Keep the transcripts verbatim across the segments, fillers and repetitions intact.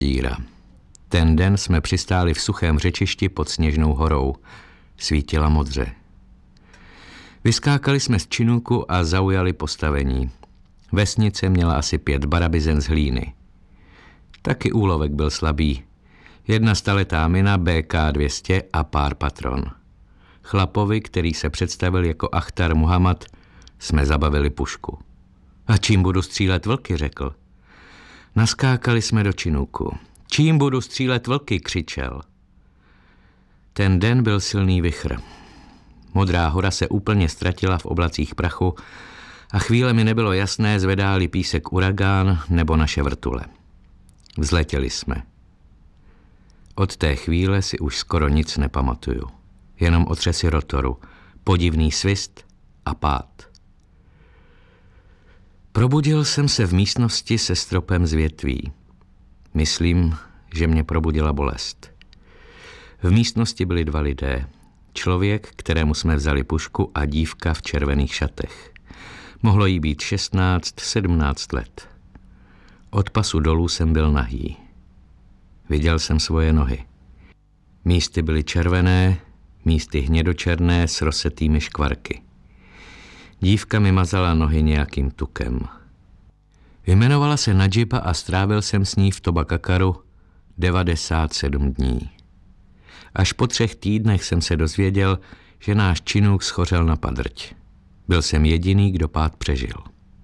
díra. Ten den jsme přistáli v suchém řečišti pod Sněžnou horou. Svítila modře. Vyskákali jsme z činůku a zaujali postavení. Vesnice měla asi pět barabizen z hlíny. Taky úlovek byl slabý. Jedna staletá mina bé ká dvě stě a pár patron. Chlapovi, který se představil jako Achtar Muhammad, jsme zabavili pušku. A čím budu střílet vlky, řekl. Naskákali jsme do činůku. Čím budu střílet vlky, křičel. Ten den byl silný vichr. Modrá hora se úplně ztratila v oblacích prachu a chvíle mi nebylo jasné, zvedá-li písek uragán nebo naše vrtule. Vzletěli jsme. Od té chvíle si už skoro nic nepamatuju. Jenom otřesy rotoru, podivný svist a pád. Probudil jsem se v místnosti se stropem z větví. Myslím, že mě probudila bolest. V místnosti byli dva lidé. Člověk, kterému jsme vzali pušku, a dívka v červených šatech. Mohlo jí být šestnáct, sedmnáct let. Od pasu dolů jsem byl nahý. Viděl jsem svoje nohy. Místy byly červené, místy hnědočerné s rosetými škvarky. Dívka mi mazala nohy nějakým tukem. Vyjmenovala se Nadžiba a strávil jsem s ní v Tobakakaru devadesát sedm dní. Až po třech týdnech jsem se dozvěděl, že náš činůk schořel na padrť. Byl jsem jediný, kdo pád přežil.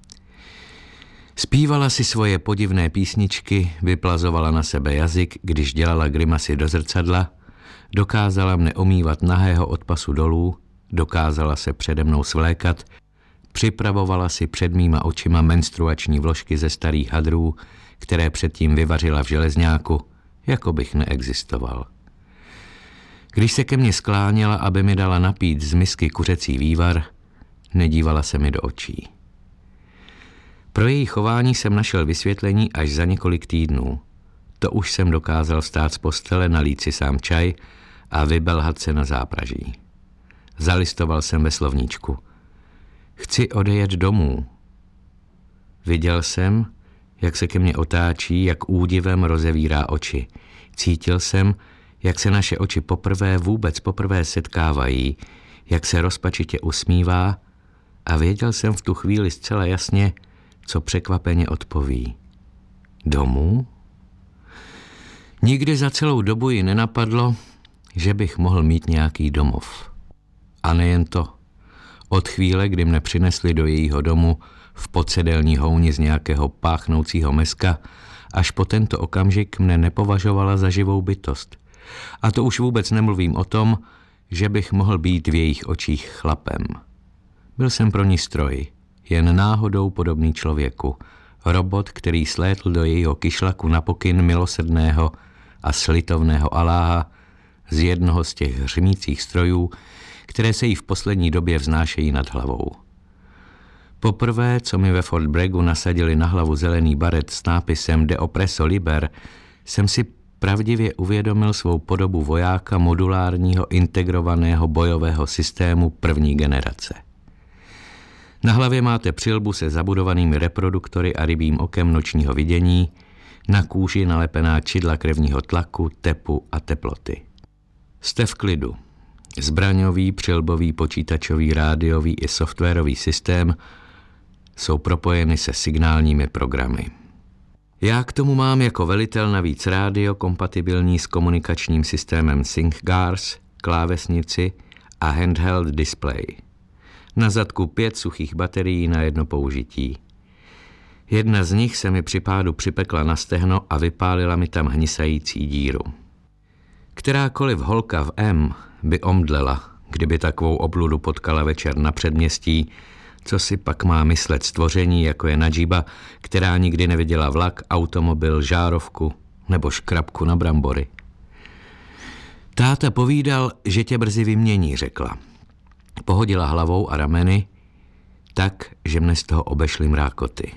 Zpívala si svoje podivné písničky, vyplazovala na sebe jazyk, když dělala grimasy do zrcadla, dokázala mne omývat nahého od pasu dolů, dokázala se přede mnou svlékat, připravovala si před mýma očima menstruační vložky ze starých hadrů, které předtím vyvařila v železňáku, jako bych neexistoval. Když se ke mně skláněla, aby mi dala napít z misky kuřecí vývar, nedívala se mi do očí. Pro její chování jsem našel vysvětlení až za několik týdnů. To už jsem dokázal vstát z postele, nalít si sám čaj a vybelhat se na zápraží. Zalistoval jsem ve slovníčku. Chci odejet domů. Viděl jsem, jak se ke mně otáčí, jak údivem rozevírá oči. Cítil jsem, jak se naše oči poprvé, vůbec poprvé setkávají, jak se rozpačitě usmívá, a věděl jsem v tu chvíli zcela jasně, co překvapeně odpoví. Domů? Nikdy za celou dobu ji nenapadlo, že bych mohl mít nějaký domov. A nejen to. Od chvíle, kdy mne přinesli do jejího domu v podsedelní houni z nějakého páchnoucího meska, až po tento okamžik mne nepovažovala za živou bytost. A to už vůbec nemluvím o tom, že bych mohl být v jejich očích chlapem. Byl jsem pro ní stroj, jen náhodou podobný člověku, robot, který slétl do jejího kyšlaku na pokyn milosrdného a slitovného Aláha z jednoho z těch hřmících strojů, které se jí v poslední době vznášejí nad hlavou. Poprvé, co mi ve Fort Braggu nasadili na hlavu zelený baret s nápisem De oppresso liber, jsem si pravdivě uvědomil svou podobu vojáka modulárního integrovaného bojového systému první generace. Na hlavě máte přilbu se zabudovanými reproduktory a rybím okem nočního vidění, na kůži nalepená čidla krevního tlaku, tepu a teploty. Jste v klidu. Zbraňový, přilbový, počítačový, rádiový i softwarový systém jsou propojeny se signálními programy. Já k tomu mám jako velitel navíc rádio kompatibilní s komunikačním systémem ThinkGuards, klávesnici a handheld display. Na zadku pět suchých baterií na jedno použití. Jedna z nich se mi při pádu připekla na stehno a vypálila mi tam hnisající díru. Kterákoliv holka v M by omdlela, kdyby takovou obludu potkala večer na předměstí, co si pak má myslet stvoření, jako je Nadžiba, která nikdy neviděla vlak, automobil, žárovku nebo škrabku na brambory. Táta povídal, že tě brzy vymění, řekla. Pohodila hlavou a rameny tak, že mne z toho obešly mrákoty.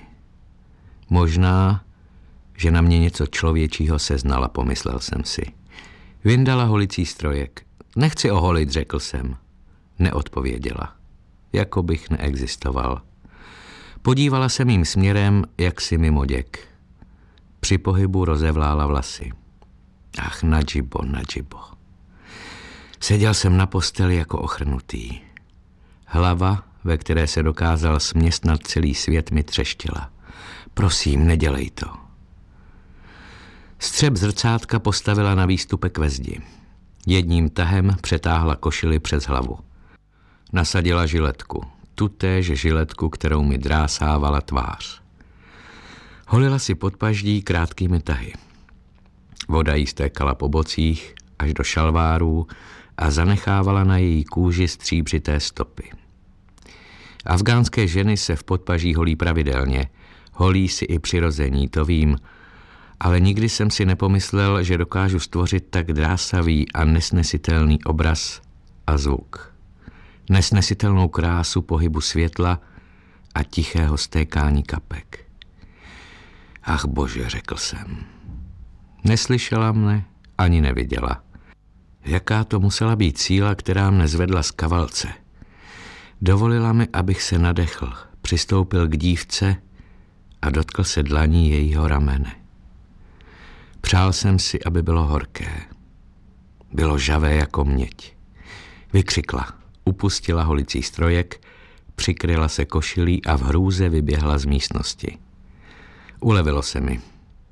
Možná, že na mě něco člověčího seznala, pomyslel jsem si. Vyndala holicí strojek. Nechci oholit, řekl jsem. Neodpověděla. Jako bych neexistoval. Podívala se mým směrem, jak si mimoděk. Při pohybu rozevlála vlasy. Ach, Nadžibo, Nadžibo. Seděl jsem na posteli jako ochrnutý. Hlava, ve které se dokázal směstnat celý svět, mi třeštila. Prosím, nedělej to. Střep zrcátka postavila na výstupek ve zdi. Jedním tahem přetáhla košili přes hlavu. Nasadila žiletku. Tutéž žiletku, kterou mi drásávala tvář. Holila si podpaždí krátkými tahy. Voda jí stékala po bocích až do šalvárů a zanechávala na její kůži stříbřité stopy. Afgánské ženy se v podpaží holí pravidelně. Holí si i přirození, to vím, ale nikdy jsem si nepomyslel, že dokážu stvořit tak drásavý a nesnesitelný obraz a zvuk. Nesnesitelnou krásu pohybu světla a tichého stékání kapek. Ach bože, řekl jsem. Neslyšela mne, ani neviděla. Jaká to musela být síla, která mne zvedla z kavalce. Dovolila mi, abych se nadechl, přistoupil k dívce a dotkl se dlaní jejího ramene. Přál jsem si, aby bylo horké. Bylo žavé jako měď. Vykřikla, upustila holicí strojek, přikryla se košilí a v hrůze vyběhla z místnosti. Ulevilo se mi.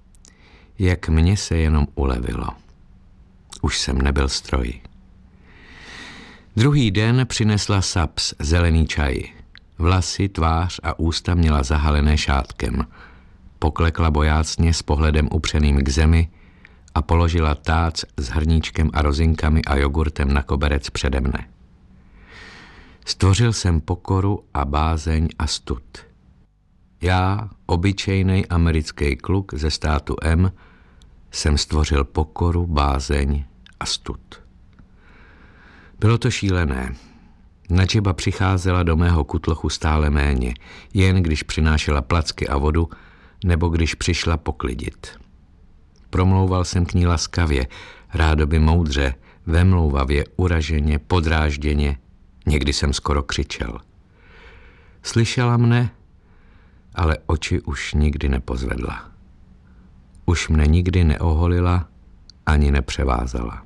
Jak mně se jenom ulevilo. Už jsem nebyl stroj. Druhý den přinesla Saps, zelený čaj. Vlasy, tvář a ústa měla zahalené šátkem. Poklekla bojácně s pohledem upřeným k zemi a položila tác s hrníčkem a rozinkami a jogurtem na koberec přede mne. Stvořil jsem pokoru a bázeň a stud. Já, obyčejnej americký kluk ze státu M, jsem stvořil pokoru, bázeň a stud. Bylo to šílené. Nadžiba přicházela do mého kutlochu stále méně, jen když přinášela placky a vodu, nebo když přišla poklidit. Promlouval jsem k ní laskavě, rádoby moudře, vemlouvavě, uraženě, podrážděně, někdy jsem skoro křičel. Slyšela mne, ale oči už nikdy nepozvedla. Už mne nikdy neoholila ani nepřevázala.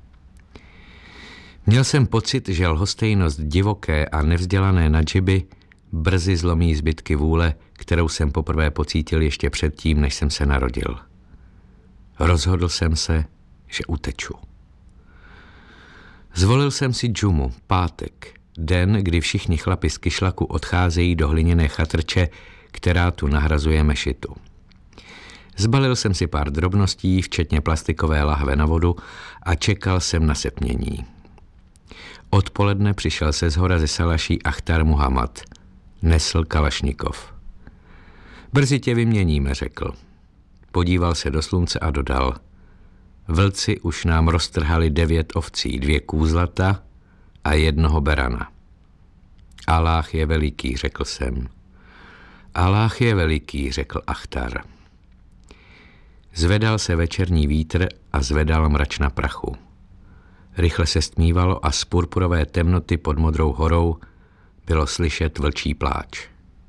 Měl jsem pocit, že lhostejnost divoké a nevzdělané Nadžiby brzy zlomí zbytky vůle, kterou jsem poprvé pocítil ještě předtím, než jsem se narodil. Rozhodl jsem se, že uteču. Zvolil jsem si džumu, pátek, den, kdy všichni chlapi z Kyšlaku odcházejí do hliněné chatrče, která tu nahrazuje mešitu. Zbalil jsem si pár drobností, včetně plastikové lahve na vodu, a čekal jsem na setmění. Odpoledne přišel se zhora ze Salaší Achtar Muhammad. Nesl kalašnikov. Brzy tě vyměníme, řekl. Podíval se do slunce a dodal. Vlci už nám roztrhali devět ovcí, dvě kůzlata a jednoho berana. Aláh je veliký, řekl jsem. Aláh je veliký, řekl Achtar. Zvedal se večerní vítr a zvedal mrač na prachu. Rychle se stmívalo a z purpurové temnoty pod Modrou horou bylo slyšet vlčí pláč.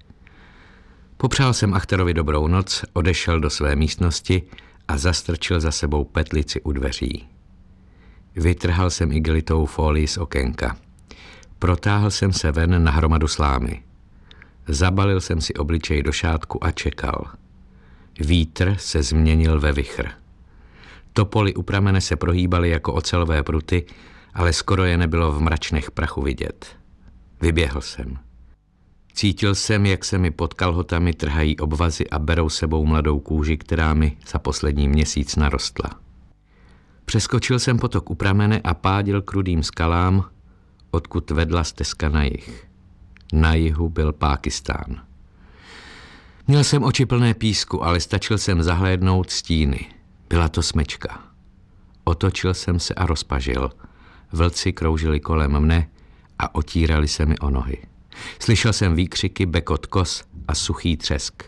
Popřál jsem Achtarovi dobrou noc, odešel do své místnosti a zastrčil za sebou petlici u dveří. Vytrhal jsem igelitovou fólii z okénka. Protáhl jsem se ven na hromadu slámy. Zabalil jsem si obličej do šátku a čekal. Vítr se změnil ve vichr. Topoly u pramene se prohýbaly jako ocelové pruty, ale skoro je nebylo v mračnech prachu vidět. Vyběhl jsem. Cítil jsem, jak se mi pod kalhotami trhají obvazy a berou sebou mladou kůži, která mi za poslední měsíc narostla. Přeskočil jsem potok u pramene a pádil k rudým skalám, odkud vedla stezka na jih. Na jihu byl Pákistán. Měl jsem oči plné písku, ale stačil jsem zahlédnout stíny. Byla to smečka. Otočil jsem se a rozpažil. Vlci kroužili kolem mne a otírali se mi o nohy. Slyšel jsem výkřiky, bekot kos a suchý třesk.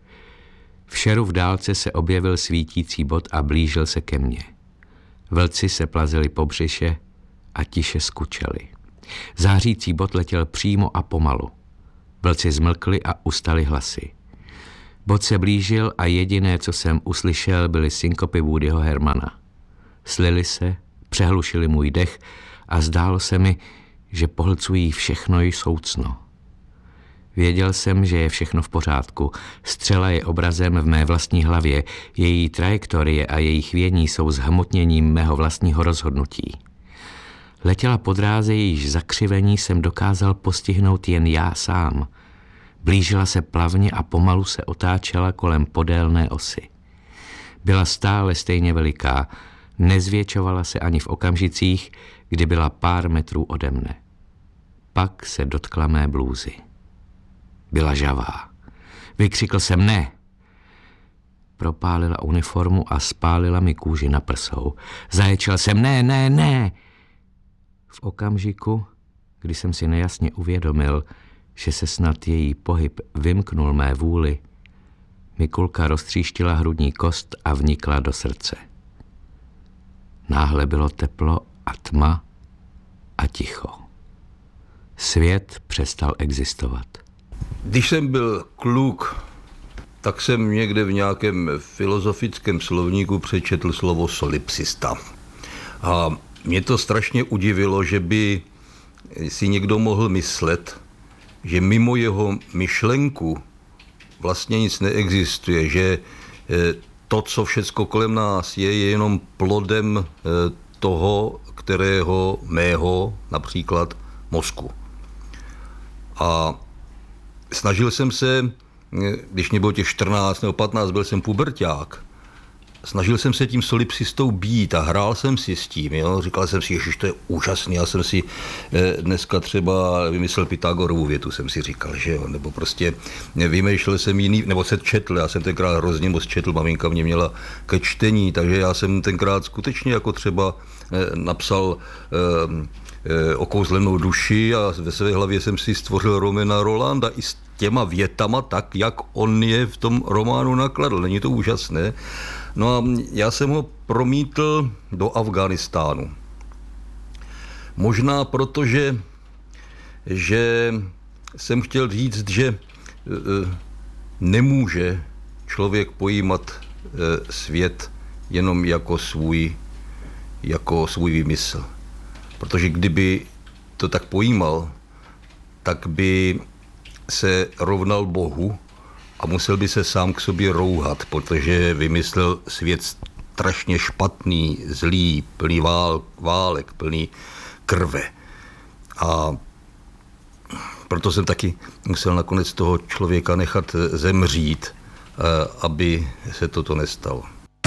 V šeru v dálce se objevil svítící bod a blížil se ke mně. Vlci se plazili po břiše a tiše skučeli. Zářící bod letěl přímo a pomalu. Vlci zmlkli a ustali hlasy. Bod se blížil a jediné, co jsem uslyšel, byly synkopy Woodyho Hermana. Slily se, přehlušily můj dech a zdálo se mi, že pohlcují všechno i soucno. Věděl jsem, že je všechno v pořádku. Střela je obrazem v mé vlastní hlavě, její trajektorie a její chvění jsou zhmotněním mého vlastního rozhodnutí. Letěla po dráze, jejíž zakřivení jsem dokázal postihnout jen já sám. Blížila se plavně a pomalu se otáčela kolem podélné osy. Byla stále stejně veliká, nezvětšovala se ani v okamžicích, kdy byla pár metrů ode mne. Pak se dotkla mé blůzy. Byla žavá. Vykřikl jsem ne. Propálila uniformu a spálila mi kůži na prsou. Zaječel jsem ne, ne, ne. V okamžiku, kdy jsem si nejasně uvědomil, že se snad její pohyb vymknul mé vůli, mi kulka roztříštila hrudní kost a vnikla do srdce. Náhle bylo teplo a tma a ticho. Svět přestal existovat. Když jsem byl kluk, tak jsem někde v nějakém filozofickém slovníku přečetl slovo solipsista. A mě to strašně udivilo, že by si někdo mohl myslet, že mimo jeho myšlenku vlastně nic neexistuje, že to, co všecko kolem nás je, je jenom plodem toho, kterého mého, například mozku. A snažil jsem se, když mě bylo těch čtrnáct nebo patnáct, byl jsem puberťák, snažil jsem se tím solipsistou být a hrál jsem si s tím. Jo? Říkal jsem si, ježiš, to je úžasný. Já jsem si dneska třeba vymyslel Pythagorovu větu, jsem si říkal, že jo, nebo prostě vymýšlel jsem jiný, nebo se četl, já jsem tenkrát hrozně moc četl, maminka mě měla ke čtení, takže já jsem tenkrát skutečně jako třeba napsal Okouzlenou duši a ve své hlavě jsem si stvořil Romana Rolanda i s těma větama tak, jak on je v tom románu nakladl. Není to úžasné? No a já jsem ho promítl do Afghánistánu. Možná protože že jsem chtěl říct, že nemůže člověk pojímat svět jenom jako svůj, jako svůj výmysl. Protože kdyby to tak pojímal, tak by se rovnal Bohu a musel by se sám k sobě rouhat, protože vymyslel svět strašně špatný, zlý, plný vál, válek, plný krve. A proto jsem taky musel nakonec toho člověka nechat zemřít, aby se toto nestalo.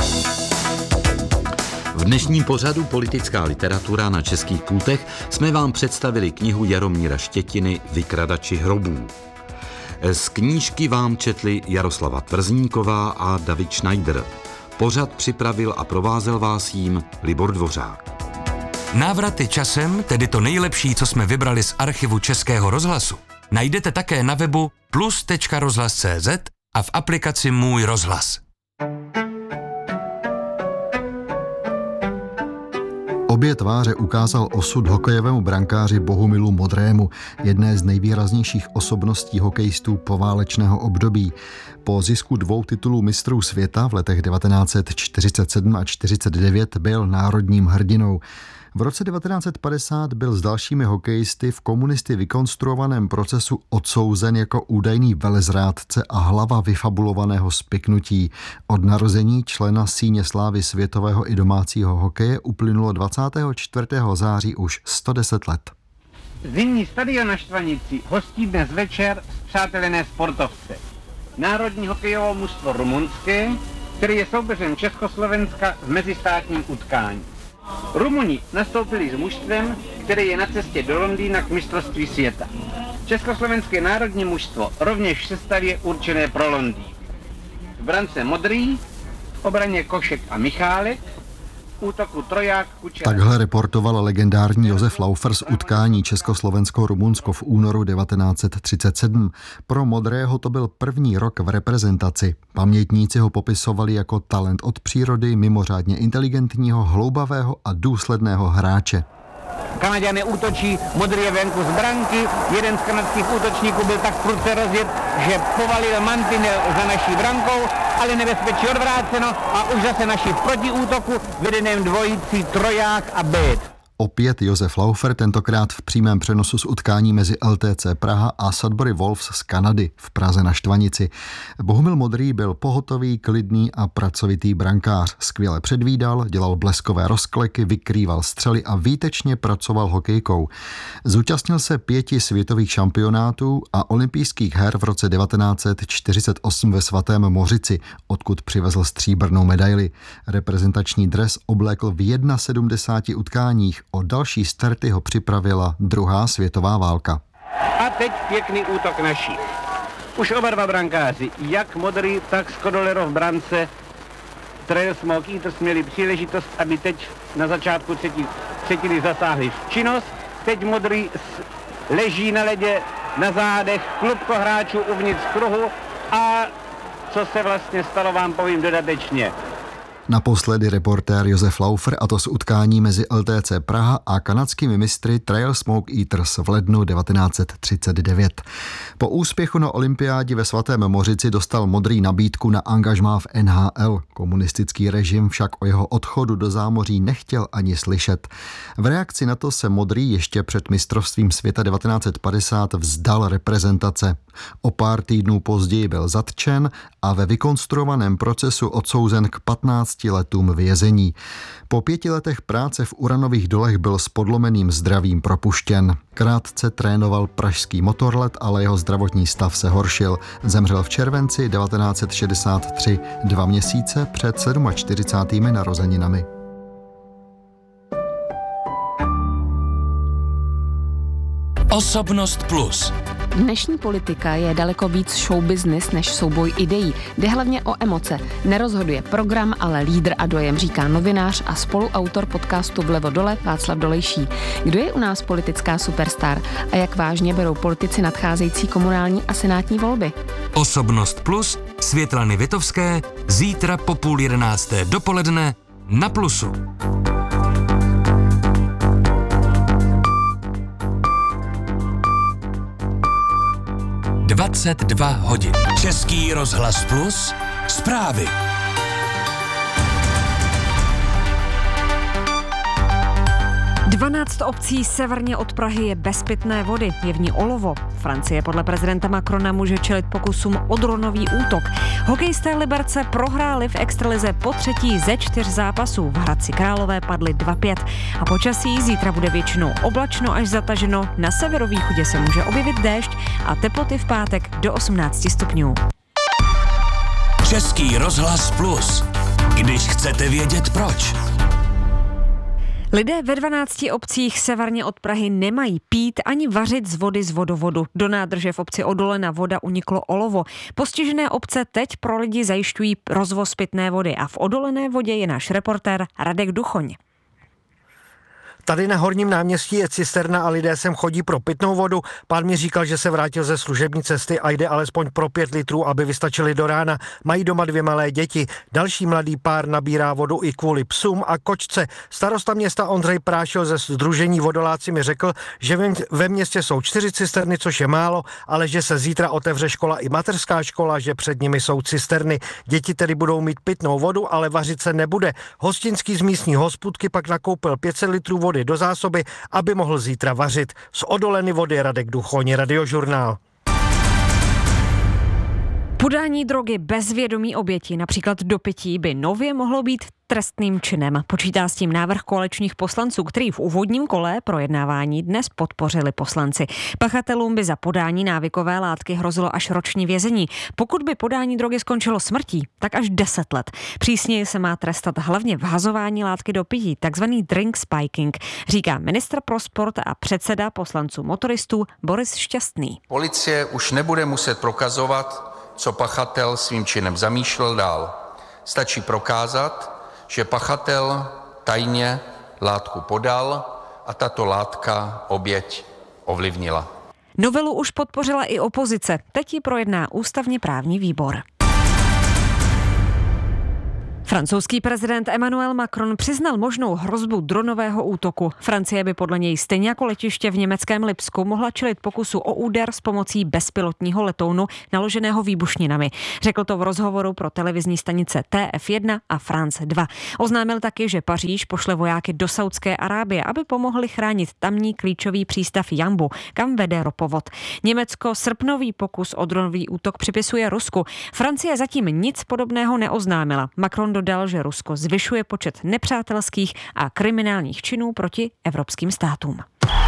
V dnešním pořadu Politická literatura na českých pultech jsme vám představili knihu Jaromíra Štětiny Vykradači hrobů. Z knížky vám četli Jaroslava Tvrzníková a David Schneider. Pořad připravil a provázel vás jím Libor Dvořák. Návraty časem, tedy to nejlepší, co jsme vybrali z archivu Českého rozhlasu, najdete také na webu plus tečka rozhlas tečka cé zet a v aplikaci Můj rozhlas. Obě tváře ukázal osud hokejovému brankáři Bohumilu Modrému, jedné z nejvýraznějších osobností hokejistů poválečného období. Po zisku dvou titulů mistrů světa v letech devatenáct set čtyřicet sedm a čtyřicet devět byl národním hrdinou. V roce devatenáct set padesát byl s dalšími hokejisty v komunisty vykonstruovaném procesu odsouzen jako údajný velezrádce a hlava vyfabulovaného spiknutí. Od narození člena síně slávy světového i domácího hokeje uplynulo dvacátého čtvrtého září už sto deset let. Zimní stadion na Štvanici hostí dnes večer spřátelené sportovce. Národní hokejové mužstvo rumunské, který je soupeřem Československa v mezistátním utkání. Rumuni nastoupili s mužstvem, které je na cestě do Londýna k mistrovství světa. Československé národní mužstvo rovněž v sestavě určené pro Londýn. V brance Modrý, v obraně Košek a Michálek, v útoku Troják, Kučera. Takhle reportoval legendární Josef Laufer z utkání Československo-Rumunsko v únoru devatenáct set třicet sedm. Pro Modrého to byl první rok v reprezentaci. Pamětníci ho popisovali jako talent od přírody, mimořádně inteligentního, hloubavého a důsledného hráče. Kanaďané útočí, modrý je venku z branky, jeden z kanadských útočníků byl tak prudce rozjet, že povalil mantinel za naší brankou, ale nebezpečí odvráceno a už zase naši v protiútoku vedeném dvojicí Troják a Bét. Opět Josef Laufer, tentokrát v přímém přenosu z utkání mezi L T C Praha a Sudbury Wolves z Kanady v Praze na Štvanici. Bohumil Modrý byl pohotový, klidný a pracovitý brankář. Skvěle předvídal, dělal bleskové rozkleky, vykrýval střely a výtečně pracoval hokejkou. Zúčastnil se pěti světových šampionátů a olympijských her v roce devatenáct set čtyřicet osm ve Svatém Mořici, odkud přivezl stříbrnou medaili. Reprezentační dres oblékl v sedmdesáti jedna utkáních. O další starty ho připravila druhá světová válka. A teď pěkný útok naší. Už oba dva brankáři, jak Modrý, tak Skodolerov v brance, Trail Smoke Eaters měli příležitost, aby teď na začátku třetí, třetiny zasáhli v činnost. Teď Modrý leží na ledě na zádech, klubko hráčů uvnitř kruhu a co se vlastně stalo, vám povím dodatečně. Naposledy reportér Josef Laufer, a to z utkání mezi L T C Praha a kanadskými mistry Trail Smoke Eaters v lednu devatenáct set třicet devět. Po úspěchu na olympiádě ve Svatém Mořici dostal Modrý nabídku na angažmá v N H L. Komunistický režim však o jeho odchodu do zámoří nechtěl ani slyšet. V reakci na to se Modrý ještě před mistrovstvím světa devatenáct set padesát vzdal reprezentace. O pár týdnů později byl zatčen a ve vykonstruovaném procesu odsouzen k patnácti letům vězení. Po pěti letech práce v uranových dolech byl s podlomeným zdravím propuštěn. Krátce trénoval pražský motorlet, ale jeho zdravotní stav se horšil. Zemřel v červenci devatenáct set šedesát tři, dva měsíce před čtyřicátými sedmými narozeninami. Osobnost plus. Dnešní politika je daleko víc show business než souboj ideí. Jde hlavně o emoce. Nerozhoduje program, ale lídr a dojem, říká novinář a spoluautor podcastu Vlevo dole Václav Dolejší. Kdo je u nás politická superstar a jak vážně berou politici nadcházející komunální a senátní volby? Osobnost plus Světlany Vitovské zítra po půl jedenácté dopoledne na Plusu. dvacet dva hodin. Český rozhlas plus, zprávy. dvanáct obcí severně od Prahy je bez pitné vody, je v ní olovo. Francie podle prezidenta Macrona může čelit pokusům o dronový útok. Hokejisté Liberce prohráli v extralize po třetí ze čtyř zápasů. V Hradci Králové padly dva pět. A počasí zítra bude většinou oblačno až zataženo. Na severovýchodě se může objevit déšť a teploty v pátek do osmnáct stupňů. Český rozhlas plus. Když chcete vědět proč. Lidé ve dvanácti obcích severně od Prahy nemají pít ani vařit z vody z vodovodu. Do nádrže v obci Odolena voda uniklo olovo. Postižené obce teď pro lidi zajišťují rozvoz pitné vody a v Odolené vodě je náš reportér Radek Duchoň. Tady na Horním náměstí je cisterna a lidé sem chodí pro pitnou vodu. Pán mi říkal, že se vrátil ze služební cesty a jde alespoň pro pět litrů, aby vystačili do rána. Mají doma dvě malé děti. Další mladý pár nabírá vodu i kvůli psům a kočce. Starosta města Ondřej Prášil ze sdružení Vodoláci mi řekl, že ve městě jsou čtyři cisterny, což je málo, ale že se zítra otevře škola i mateřská škola, že před nimi jsou cisterny. Děti tedy budou mít pitnou vodu, ale vařit se nebude. Hostinský z místní hospůdky pak nakoupil pět set litrů vody do zásoby, aby mohl zítra vařit. Z Odoleny vody Radek Duchoň, Radiožurnál. Podání drogy bez vědomí oběti, například do pití, by nově mohlo být trestným činem. Počítá s tím návrh koaličních poslanců, který v úvodním kole projednávání dnes podpořili poslanci. Pachatelům by za podání návykové látky hrozilo až roční vězení. Pokud by podání drogy skončilo smrtí, tak až deset let. Přísněji se má trestat hlavně vhazování látky do pití, takzvaný drink spiking, říká ministr pro sport a předseda poslanců motoristů Boris Šťastný. Policie už nebude muset prokazovat, co pachatel svým činem zamýšlel dál. Stačí prokázat, že pachatel tajně látku podal a tato látka oběť ovlivnila. Novelu už podpořila i opozice. Teď ji projedná ústavně právní výbor. Francouzský prezident Emmanuel Macron přiznal možnou hrozbu dronového útoku. Francie by podle něj stejně jako letiště v německém Lipsku mohla čelit pokusu o úder s pomocí bezpilotního letounu naloženého výbušninami. Řekl to v rozhovoru pro televizní stanice T F jedna a France dva. Oznámil taky, že Paříž pošle vojáky do Saudské Arábie, aby pomohli chránit tamní klíčový přístav Jambu, kam vede ropovod. Německo srpnový pokus o dronový útok připisuje Rusku. Francie zatím nic podobného neoznámila. Macron dodal, že Rusko zvyšuje počet nepřátelských a kriminálních činů proti evropským státům.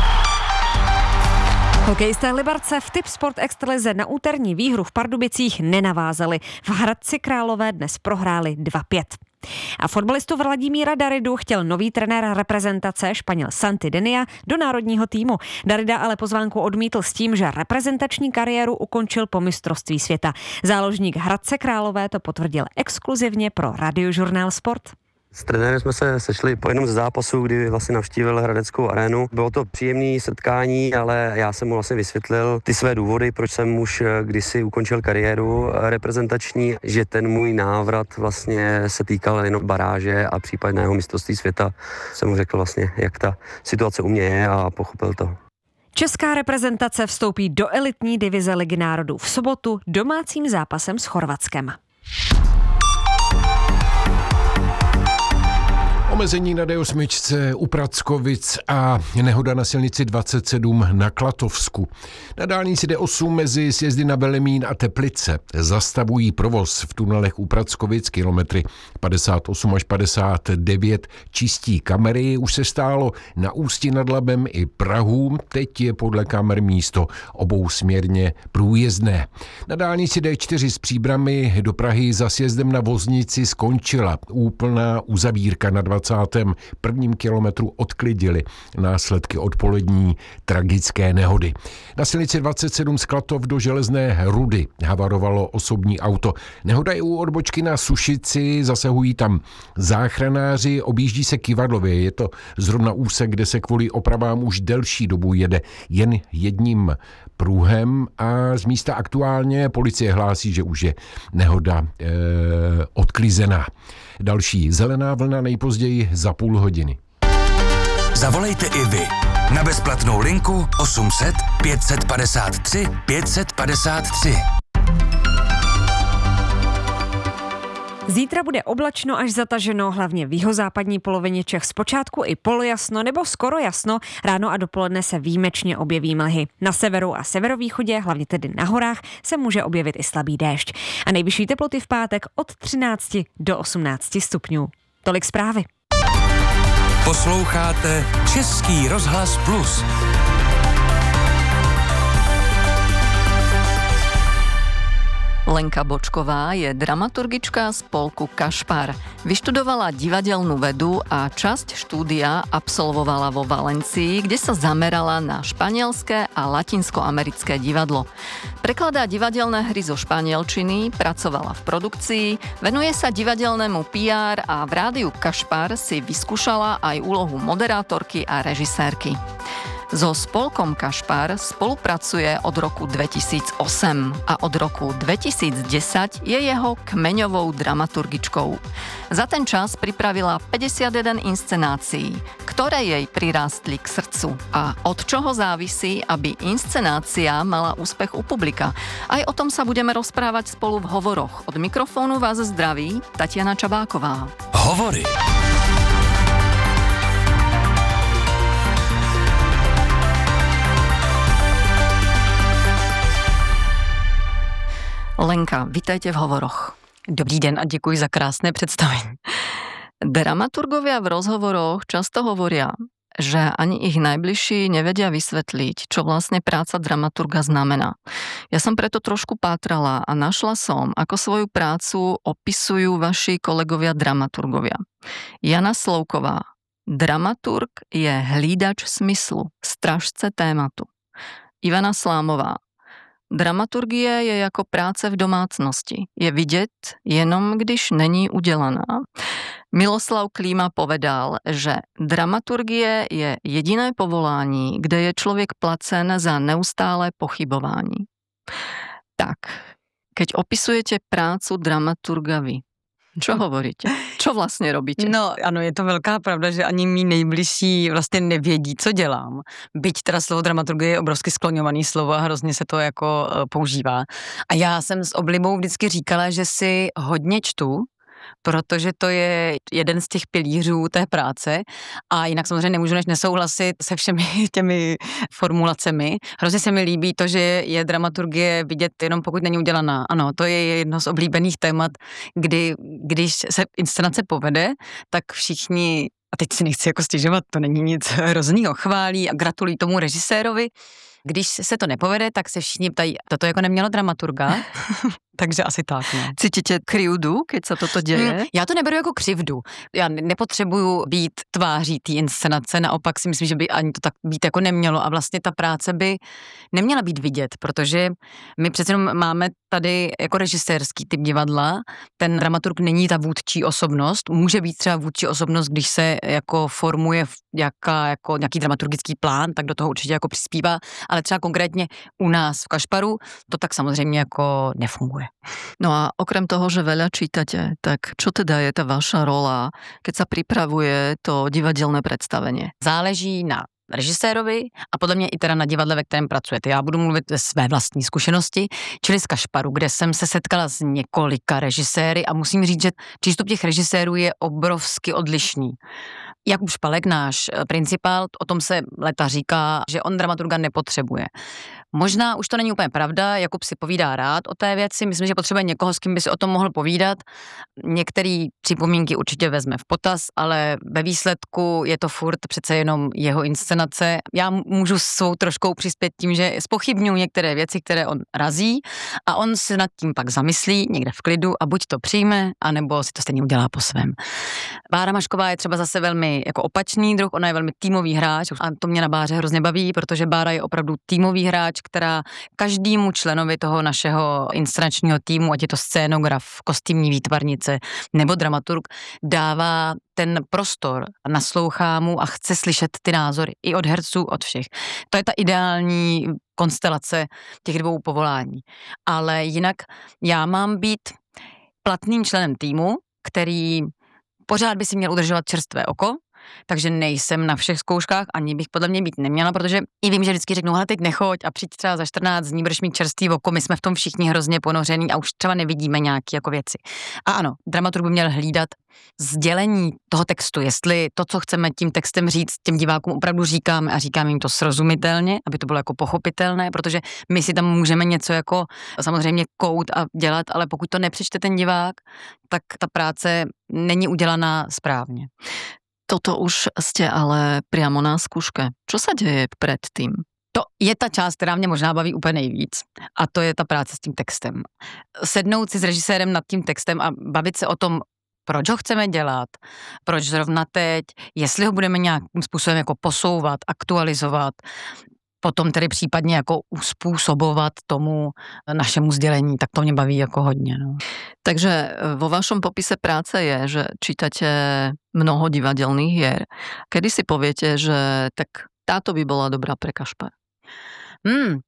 Hokejisté Liberce v Tipsport extralize na úterní výhru v Pardubicích nenavázali. V Hradci Králové dnes prohráli dva pět. A fotbalistu Vladimíra Daridu chtěl nový trenér reprezentace Španěl Santi Denia do národního týmu. Darida ale pozvánku odmítl s tím, že reprezentační kariéru ukončil po mistrovství světa. Záložník Hradce Králové to potvrdil exkluzivně pro Radiožurnál Sport. S trenérem jsme se sešli po jednom ze zápasů, kdy vlastně navštívil Hradeckou arénu. Bylo to příjemné setkání, ale já jsem mu vlastně vysvětlil ty své důvody, proč jsem už kdysi ukončil kariéru reprezentační, že ten můj návrat vlastně se týkal jenom baráže a případného mistrovství světa. Jsem mu řekl vlastně, jak ta situace u mě je a pochopil to. Česká reprezentace vstoupí do elitní divize Ligy národů v sobotu domácím zápasem s Chorvatskem. Omezení na D osm u Prackovic a nehoda na silnici dvacet sedm na Klatovsku. Na dálnici D osm mezi sjezdy na Belemín a Teplice zastavují provoz v tunelech u Prackovic kilometry padesát osm až padesát devět. Čistí kamery, už se stálo na Ústí nad Labem i Prahu. Teď je podle kamer místo obousměrně průjezdné. Na dálnici D čtyři z Příbrami do Prahy za sjezdem na Voznici skončila úplná uzavírka na dvacátém prvním kilometru odklidili následky odpolední tragické nehody. Na silnici dvacet sedm z Klatov do Železné Rudy havarovalo osobní auto. Nehoda je u odbočky na Sušici, zasahují tam záchranáři, objíždí se Kyvadlově. Je to zrovna úsek, kde se kvůli opravám už delší dobu jede jen jedním pruhem a z místa aktuálně policie hlásí, že už je nehoda e, odklizená. Další zelená vlna nejpozději za půl hodiny. Zavolejte i vy na bezplatnou linku osm set pět set padesát tři pět set padesát tři. Zítra bude oblačno až zataženo, hlavně v jihozápadní polovině Čech zpočátku i polojasno nebo skoro jasno, ráno a dopoledne se výjimečně objeví mlhy. Na severu a severovýchodě, hlavně tedy na horách, se může objevit i slabý déšť. A nejvyšší teploty v pátek od třinácti do osmnácti stupňů. Tolik zprávy. Posloucháte Český rozhlas Plus. Lenka Bočková je dramaturgička spolku Kašpar. Vyštudovala divadelnú vedu a časť štúdia absolvovala vo Valencii, kde sa zamerala na španielské a latinskoamerické divadlo. Prekladá divadelné hry zo španielčiny, pracovala v produkcii, venuje sa divadelnému pé er a v rádiu Kašpar si vyskúšala aj úlohu moderátorky a režisérky. So spolkom Kašpar spolupracuje od roku dvetisícosem a od roku dvetisícdesať je jeho kmeňovou dramaturgičkou. Za ten čas pripravila päťdesiatjeden inscenácií, ktoré jej prirástli k srdcu. A od čoho závisí, aby inscenácia mala úspech u publika? Aj o tom sa budeme rozprávať spolu v hovoroch. Od mikrofónu vás zdraví Tatiana Čabáková. Hovory. Lenka, vítajte v hovoroch. Dobrý den a děkuji za krásné představení. Dramaturgovia v rozhovoroch často hovoria, že ani ich najbližší nevedia vysvetliť, čo vlastne práca dramaturga znamená. Ja som preto trošku pátrala a našla som, ako svoju prácu opisujú vaši kolegovia dramaturgovia. Jana Slouková. Dramaturg je hlídač smyslu, strážce tématu. Ivana Slámová. Dramaturgie je jako práce v domácnosti. Je vidět jenom, když není udělaná. Miloslav Klíma povedal, že dramaturgie je jediné povolání, kde je člověk placen za neustálé pochybování. Tak, keď opisujete prácu dramaturga vy, Čo hovoríte? Čo vlastně robíte? No ano, je to velká pravda, že ani mý nejbližší vlastně nevědí, co dělám. Byť teda slovo dramaturgie je obrovsky skloňovaný slovo a hrozně se to jako uh, používá. A já jsem s oblibou vždycky říkala, že si hodně čtu, protože to je jeden z těch pilířů té práce a jinak samozřejmě nemůžu než nesouhlasit se všemi těmi formulacemi. Hrozně se mi líbí to, že je dramaturgie vidět jenom pokud není udělaná. Ano, to je jedno z oblíbených témat, kdy když se inscenace povede, tak všichni, a teď si nechci jako stěžovat, to není nic hroznýho, chválí a gratulují tomu režisérovi. Když se to nepovede, tak se všichni ptají, toto jako nemělo dramaturga? Takže asi tak, no. Cítíte krivdu, keď se toto děje? Mm, já to neberu jako křivdu. Já nepotřebuju být tváří té inscenace, naopak si myslím, že by ani to tak být jako nemělo a vlastně ta práce by neměla být vidět, protože my přece jenom máme tady jako režisérský typ divadla, ten dramaturg není ta vůdčí osobnost, může být třeba vůdčí osobnost, když se jako formuje jaká, jako nějaký dramaturgický plán, tak do toho určitě jako přispívá, ale třeba konkrétně u nás v Kašparu to tak samozřejmě jako nefunguje. No a okrem toho, že veľa čítate, tak čo teda je ta vaša rola, keď sa pripravuje to divadelné predstavenie? Záleží na režisérovi a podle mě i teda na divadle, ve kterém pracujete. Já budu mluvit ze své vlastní zkušenosti, čili z Kašparu, kde jsem se setkala s několika režiséry a musím říct, že přístup těch režisérů je obrovsky odlišný. Jakub Špalek, náš principál, o tom se leta říká, že on dramaturga nepotřebuje. Možná už to není úplně pravda, Jakub si povídá rád o té věci, myslím, že potřebuje někoho, s kým by si o tom mohl povídat. Některé připomínky určitě vezme v potaz, ale ve výsledku je to furt přece jenom jeho inscenace. Já můžu svou troškou přispět tím, že zpochybňuji některé věci, které on razí a on se nad tím pak zamyslí někde v klidu a buď to přijme, anebo si to stejně udělá po svém. Bára Mašková je třeba zase velmi jako opačný druh, ona je velmi týmový hráč a to mě na Báře hrozně baví, protože Bára je opravdu týmový hráč, která každému členovi toho našeho inscenačního týmu, ať je to scénograf, kostýmní výtvarnice nebo dramaturg, dává ten prostor, naslouchá mu a chce slyšet ty názory i od herců, od všech. To je ta ideální konstelace těch dvou povolání. Ale jinak já mám být platným členem týmu, který pořád by si měl udržovat čerstvé oko, takže nejsem na všech zkouškách, ani bych podle mě být neměla, protože i vím, že vždycky řeknu, hele, teď nechoď a přijď třeba za čtrnáct dní, budeš mít čerstvý oko, my jsme v tom všichni hrozně ponoření a už třeba nevidíme nějaké jako věci. A ano, dramaturg by měl hlídat sdělení toho textu, jestli to, co chceme tím textem říct, těm divákům opravdu říkáme a říkáme jim to srozumitelně, aby to bylo jako pochopitelné, protože my si tam můžeme něco jako samozřejmě kout a dělat, ale pokud to nepřečte ten divák, tak ta práce není udělaná správně. Toto už ste ale priamo na skúške. Čo sa deje predtým? To je ta část, která mě možná baví úplně nejvíc. A to je ta práce s tím textem. Sednout si s režisérem nad tím textem a bavit se o tom, proč ho chceme dělat, proč zrovna teď, jestli ho budeme nějakým způsobem jako posouvat, aktualizovat, potom tedy případně jako uspůsobovat tomu našemu sdělení, tak to mě baví jako hodně. No. Takže vo vašom popise práce je, že čítate mnoho divadelných hier. Kedy si poviete, že tak táto by bola dobrá pre Kašpar? Hmm,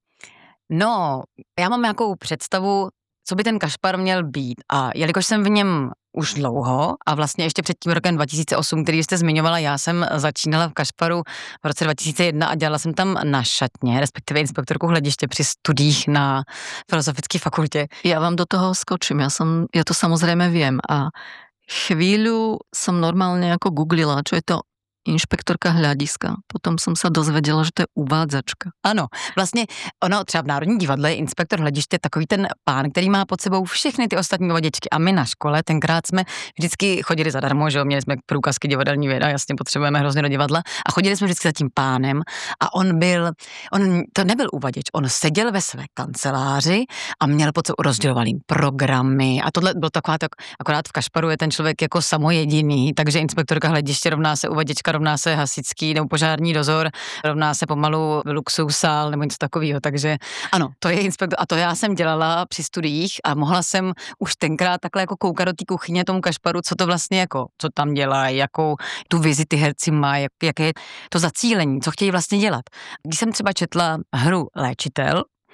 no, já mám nějakou představu, co by ten Kašpar měl být. A jelikož jsem v něm už dlouho a vlastně ještě před tím rokem dva tisíce osm, který jste zmiňovala, já jsem začínala v Kašparu v roce dva tisíce jedna a dělala jsem tam na šatně, respektive inspektorku hlediště při studiích na Filozofické fakultě. Já vám do toho skočím, já, som, ja to samozrejme viem a chvíľu som normálne ako googlila, čo je to inšpektorka hľadiska. Potom som sa dozvedela, že to je uvádzačka. Ano, vlastně ono třeba v Národním divadle je inspektor hlediště takový ten pán, který má pod sebou všechny ty ostatní uvaděčky. A my na škole tenkrát jsme vždycky chodili zadarmo, že jo, měli jsme průkazky divadelní věda, jasně potřebujeme hrozně do divadla a chodili jsme vždycky za tím pánem a on byl, on to nebyl uvaděč, on seděl ve své kanceláři a měl pod sebou rozdělovaný programy a tohle bylo taková, tak akorát v Kašparu je ten člověk jako samojediný, takže inspektorka hlediště rovná se uvaděčka, rovná se hasičský nebo požární dozor, rovná se pomalu luxus sál nebo něco takového, takže ano, to je inspektor a to já jsem dělala při studiích a mohla jsem už tenkrát takhle jako koukat do té kuchyně tomu Kašparu, co to vlastně jako, co tam dělají, jakou tu vizi ty herci mají, jak, jaké je to zacílení, co chtějí vlastně dělat. Když jsem třeba četla hru Léčitel,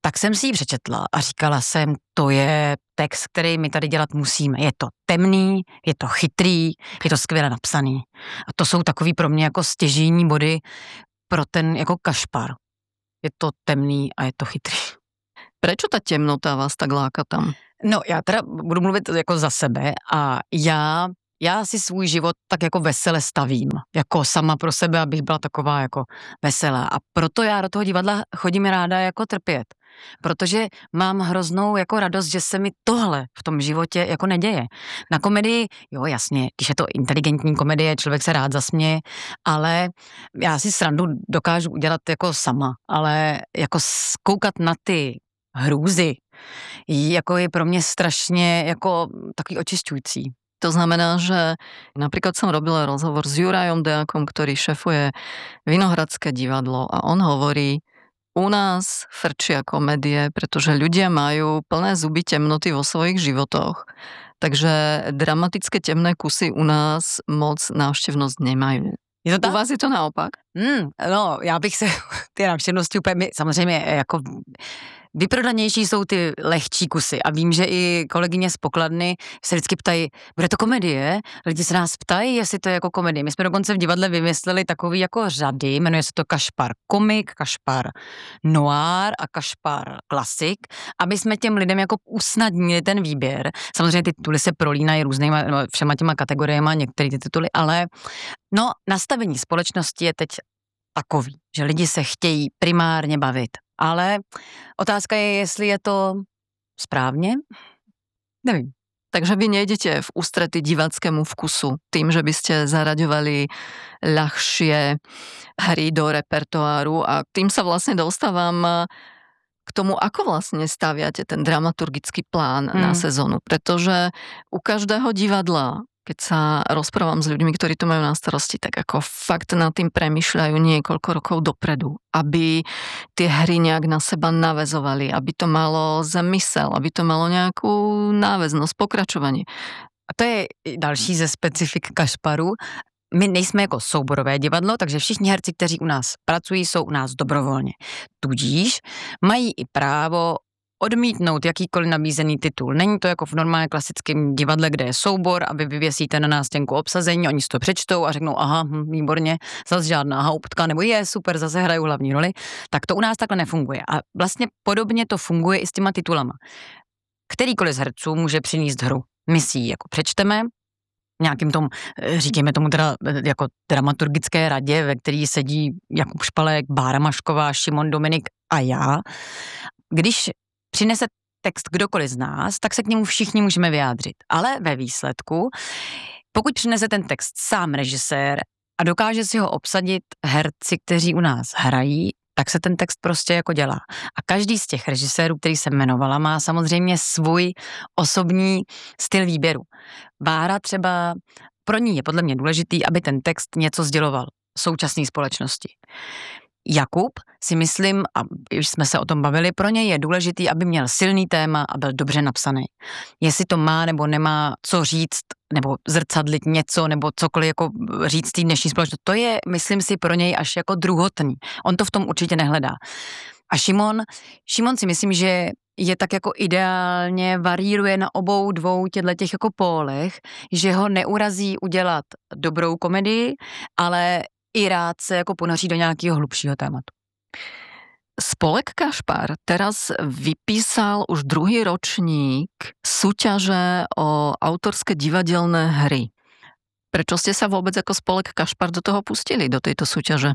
tak jsem si ji přečetla a říkala jsem, to je text, který my tady dělat musíme. Je to temný, je to chytrý, je to skvěle napsaný. A to jsou takový pro mě jako stěžejní body pro ten jako kašpar. Je to temný a je to chytrý. Prečo ta temnota vás tak láka tam? No, já teda budu mluvit jako za sebe a já, já si svůj život tak jako vesele stavím. Jako sama pro sebe, abych byla taková jako veselá. A proto já do toho divadla chodím ráda jako trpět. Protože mám hroznou jako radost, že se mi tohle v tom životě jako neděje. Na komedii, jo jasně, když je to inteligentní komedie, člověk se rád zasměje, ale já si srandu dokážu udělat jako sama, ale jako koukat na ty hrůzy, jako je pro mě strašně jako takový očišťující. To znamená, že napríklad som robila rozhovor s Jurajom Deákom, ktorý šefuje Vinohradské divadlo a on hovorí, u nás frčia komédie, pretože ľudia majú plné zuby temnoty vo svojich životoch. Takže dramatické temné kusy u nás moc návštevnosť nemajú. Je to tak? U vás je to naopak? Hmm, no, já bych se ty návštěvnosti úplně, my, samozřejmě jako vyprodanější jsou ty lehčí kusy a vím, že i kolegyně z pokladny se vždycky ptají, bude to komedie? Lidi se nás ptají, jestli to je jako komedie. My jsme dokonce v divadle vymysleli takový jako řady, jmenuje se to Kašpar komik, Kašpar noir a Kašpar klasik, aby jsme těm lidem jako usnadnili ten výběr. Samozřejmě ty tituly se prolínají různýma, no, všema těma kategoriema, některé ty tituly, ale no, nastavení společnosti je teď takový, že lidi se chtějí primárně bavit. Ale otázka je, jestli je to správně? Nevím. Takže vy nejdete v ústrety diváckému vkusu tým, že by ste zaraďovali ľahšie hry do repertoáru a tým sa vlastne dostávam k tomu, ako vlastne staviate ten dramaturgický plán hmm. na sezónu. Pretože u každého divadla, keď sa rozprávam s ľuďmi, ktorí to majú na starosti, tak ako fakt nad tým premýšľajú niekoľko rokov dopredu, aby tie hry nejak na seba naväzovali, aby to malo zmysel, aby to malo nejakú náväznosť, pokračovanie. A to je další ze specifik Kašparu. My nejsme jako souborové divadlo, takže všichni herci, kteří u nás pracují, jsou u nás dobrovolně. Tudíž mají i právo odmítnout jakýkoliv nabízený titul. Není to jako v normálně klasickém divadle, kde je soubor a vy vyvěsíte na nástěnku obsazení, oni si to přečtou a řeknou, aha, hm, výborně, zase žádná hauptka, nebo je, super, zase hrajou hlavní roli. Tak to u nás takhle nefunguje. A vlastně podobně to funguje i s těma titulama. Kterýkoliv z herců může přinést hru. My si ji jako přečteme, nějakým tom, říkáme tomu teda jako dramaturgické radě, ve který sedí Jakub Špalek, Bára Mašková, Šimon Dominik a já. Když přinese text kdokoliv z nás, tak se k němu všichni můžeme vyjádřit. Ale ve výsledku, pokud přinese ten text sám režisér a dokáže si ho obsadit herci, kteří u nás hrají, tak se ten text prostě jako dělá. A každý z těch režisérů, který jsem jmenovala, má samozřejmě svůj osobní styl výběru. Bára třeba, pro ní je podle mě důležitý, aby ten text něco sděloval současné společnosti. Jakub si myslím, a už jsme se o tom bavili, pro něj je důležitý, aby měl silný téma a byl dobře napsaný. Jestli to má nebo nemá co říct, nebo zrcadlit něco, nebo cokoliv jako říct té dnešní společnosti, to je, myslím si, pro něj až jako druhotný. On to v tom určitě nehledá. A Šimon, Šimon si myslím, že je tak jako ideálně varíruje na obou dvou těch jako pólech, že ho neurazí udělat dobrou komedii, ale i rád se jako ponoří do nějakého hlubšího tématu. Spolek Kašpar teraz vypísal už druhý ročník súťaže o autorské divadelné hry. Prečo ste sa vôbec ako spolek Kašpar do toho pustili, do tejto súťaže?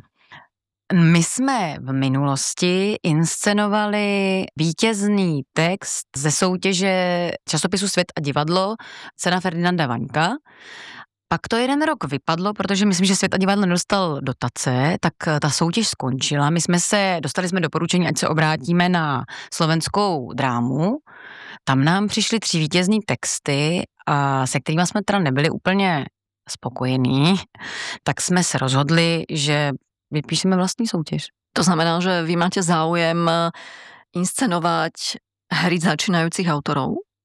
My jsme v minulosti inscenovali vítězný text ze soutěže časopisu Svět a divadlo Cena Ferdinanda Vaňka. Pak to jeden rok vypadlo, protože myslím, že Svět a divadlo nedostal dotace, tak ta soutěž skončila. My jsme se, dostali jsme doporučení, ať se obrátíme na slovenskou drámu. Tam nám přišly tři vítězný texty, a se kterými jsme teda nebyli úplně spokojení, tak jsme se rozhodli, že vypíšeme vlastní soutěž. To znamená, že vy máte záujem inscenovať hry začínajúcich autorov?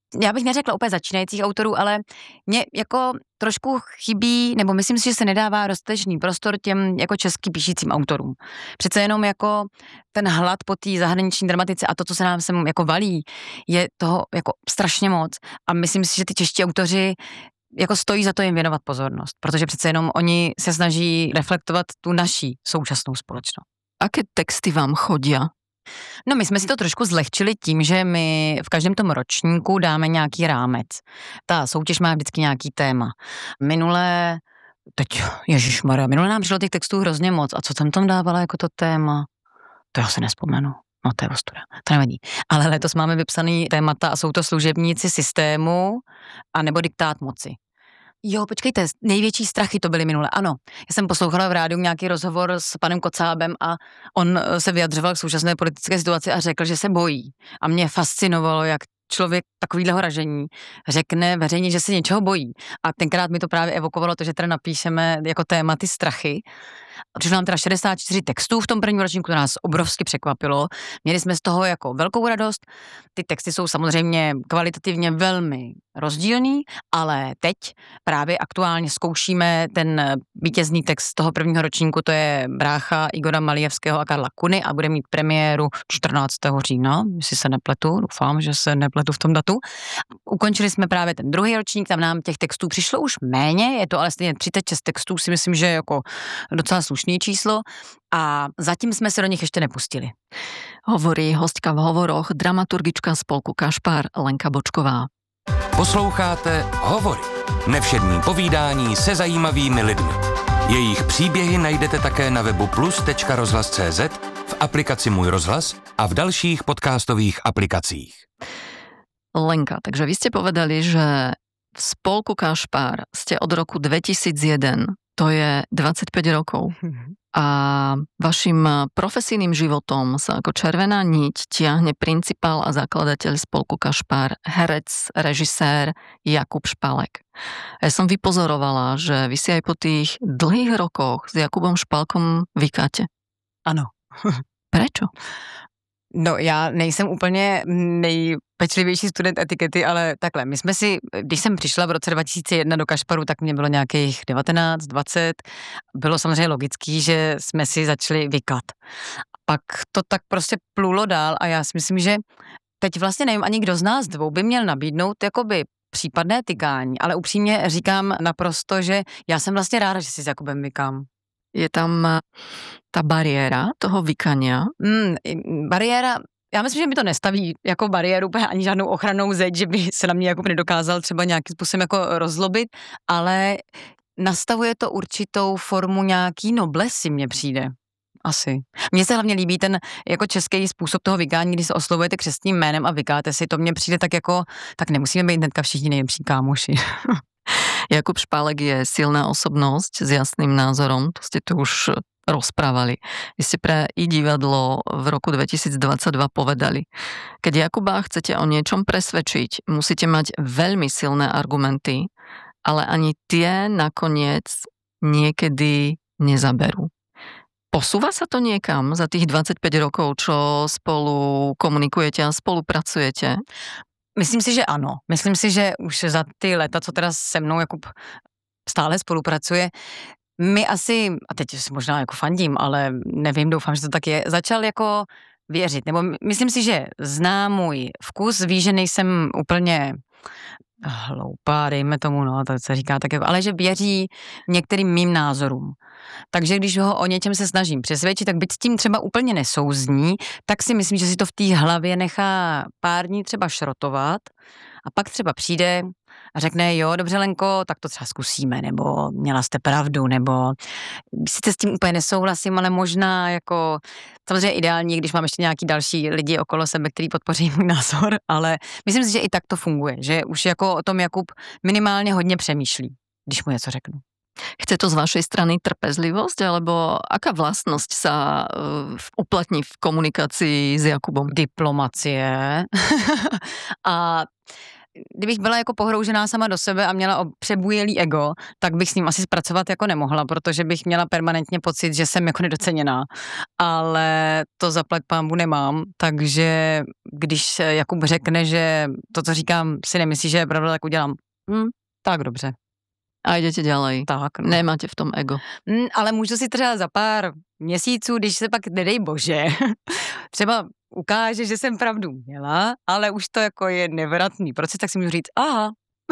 já bych neřekla úplně začínajících autorů, ale mě jako trošku chybí, nebo myslím si, že se nedává dostatečný prostor těm jako český píšícím autorům. Přece jenom jako ten hlad po té zahraniční dramatice a to, co se nám sem jako valí, je toho jako strašně moc. A myslím si, že ty čeští autoři jako stojí za to jim věnovat pozornost, protože přece jenom oni se snaží reflektovat tu naší současnou společnost. Aké texty vám chodí? No my jsme si to trošku zlehčili tím, že my v každém tom ročníku dáme nějaký rámec. Ta soutěž má vždycky nějaký téma. Minulé, teď, ježišmarja, minulé nám přišlo těch textů hrozně moc. A co jsem tam dávala jako to téma? To já se nespomenu. No to je ostuda, to nevadí. Ale letos máme vypsaný témata a jsou to služebníci systému a nebo diktát moci. Jo, počkejte, největší strachy to byly minule. Ano, já jsem poslouchala v rádiu nějaký rozhovor s panem Kocábem a on se vyjadřoval k současné politické situaci a řekl, že se bojí. A mě fascinovalo, jak člověk takovýhleho ražení řekne veřejně, že se něčeho bojí. A tenkrát mi to právě evokovalo to, že teda napíšeme jako téma ty strachy. Přišlo nám teda šedesát čtyři textů v tom prvním ročníku, to nás obrovsky překvapilo. Měli jsme z toho jako velkou radost. Ty texty jsou samozřejmě kvalitativně velmi rozdílný, ale teď právě aktuálně zkoušíme ten vítězný text toho prvního ročníku, to je Brácha Igora Malijevského a Karla Kuny a bude mít premiéru čtrnáctého října, jestli se nepletu, doufám, že se nepletu v tom datu. Ukončili jsme právě ten druhý ročník, tam nám těch textů přišlo už méně, je to ale stejně třicet šest textů, si myslím, že je jako docela slušný číslo a zatím jsme se do nich ještě nepustili. Hovorí hostka v hovoroch, dramaturgička spolku Kašpar Lenka Bočková. Posloucháte Hovory. Nevšední povídání se zajímavými lidmi. Jejich příběhy najdete také na webu plus tečka rozhlas tečka cé zet, v aplikaci Můj rozhlas a v dalších podcastových aplikacích. Lenka, takže vy ste povedali, že v spolku Kašpar ste od roku dvetisícjeden, to je dvadsaťpäť rokov. A vašim profesijným životom sa ako červená niť tiahne principál a zakladateľ spolku Kašpar, herec, režisér Jakub Špalek. Ja som vypozorovala, že vy si aj po tých dlhých rokoch s Jakubom Špalkom vykáte. Ano. Prečo? No já nejsem úplně nejpečlivější student etikety, ale takhle, my jsme si, když jsem přišla v roce dva tisíce jedna do Kašparu, tak mě bylo nějakých devatenáct, dvacet, bylo samozřejmě logický, že jsme si začali vykat. Pak to tak prostě plulo dál a já si myslím, že teď vlastně nevím ani kdo z nás dvou by měl nabídnout jakoby případné tykání, ale upřímně říkám naprosto, že já jsem vlastně ráda, že si s Jakubem vykám. Je tam ta bariéra toho vykania? Mm, bariéra, já myslím, že mi to nestaví jako bariéru, ani žádnou ochrannou zeď, že by se na mě Jakub nedokázal třeba nějakým způsobem jako rozlobit, ale nastavuje to určitou formu nějaký noblesy, mně přijde. Asi. Mně se hlavně líbí ten jako český způsob toho vykání, kdy se oslovujete křestním jménem a vykáte si, to mně přijde tak jako, tak nemusíme být hnedka všichni nejlepší kámoši. Jakub Špalek je silná osobnosť s jasným názorom, to ste tu už rozprávali. Vy ste pre i divadlo v roku dvetisícdvadsaťdva povedali, keď Jakuba chcete o niečom presvedčiť, musíte mať veľmi silné argumenty, ale ani tie nakoniec niekedy nezaberú. Posúva sa to niekam za tých dvadsaťpäť rokov, čo spolu komunikujete a spolupracujete? Myslím si, že ano. Myslím si, že už za ty leta, co teda se mnou Jakub stále spolupracuje, my asi, a teď si možná jako fandím, ale nevím, doufám, že to tak je, začal jako věřit. Nebo myslím si, že zná můj vkus, ví, že nejsem úplně hloupá, dejme tomu, no, to se říká tak jako, ale že věří některým mým názorům. Takže když ho o něčem se snažím přesvědčit, tak byť s tím třeba úplně nesouzní, tak si myslím, že si to v té hlavě nechá pár dní třeba šrotovat a pak třeba přijde a řekne, jo, dobře Lenko, tak to třeba zkusíme, nebo měla jste pravdu, nebo sice s tím úplně nesouhlasím, ale možná jako, samozřejmě ideální, když mám ještě nějaký další lidi okolo sebe, který podpoří můj názor, ale myslím si, že i tak to funguje, že už jako o tom Jakub minimálně hodně přemýšlí, když mu něco řeknu. Chce to z vašej strany trpezlivosť, alebo aká vlastnosť sa uh, uplatní v komunikácii s Jakubom? Diplomacie. A kdybych byla jako pohroužená sama do sebe a měla přebujelý ego, tak bych s ním asi zpracovat jako nemohla, protože bych měla permanentně pocit, že jsem jako nedoceněná. Ale to zaplať pánbu nemám, takže když Jakub řekne, že to, co říkám, si nemyslí, že je pravda, tak udělám. Hm, tak dobře. A jdete ďalej. Tak. No. Nemáte v tom ego. Mm, ale můžu si třeba za pár měsíců, když se pak, nedej bože, třeba ukáže, že jsem pravdu měla, ale už to jako je nevratný proces, tak si můžu říct, aha.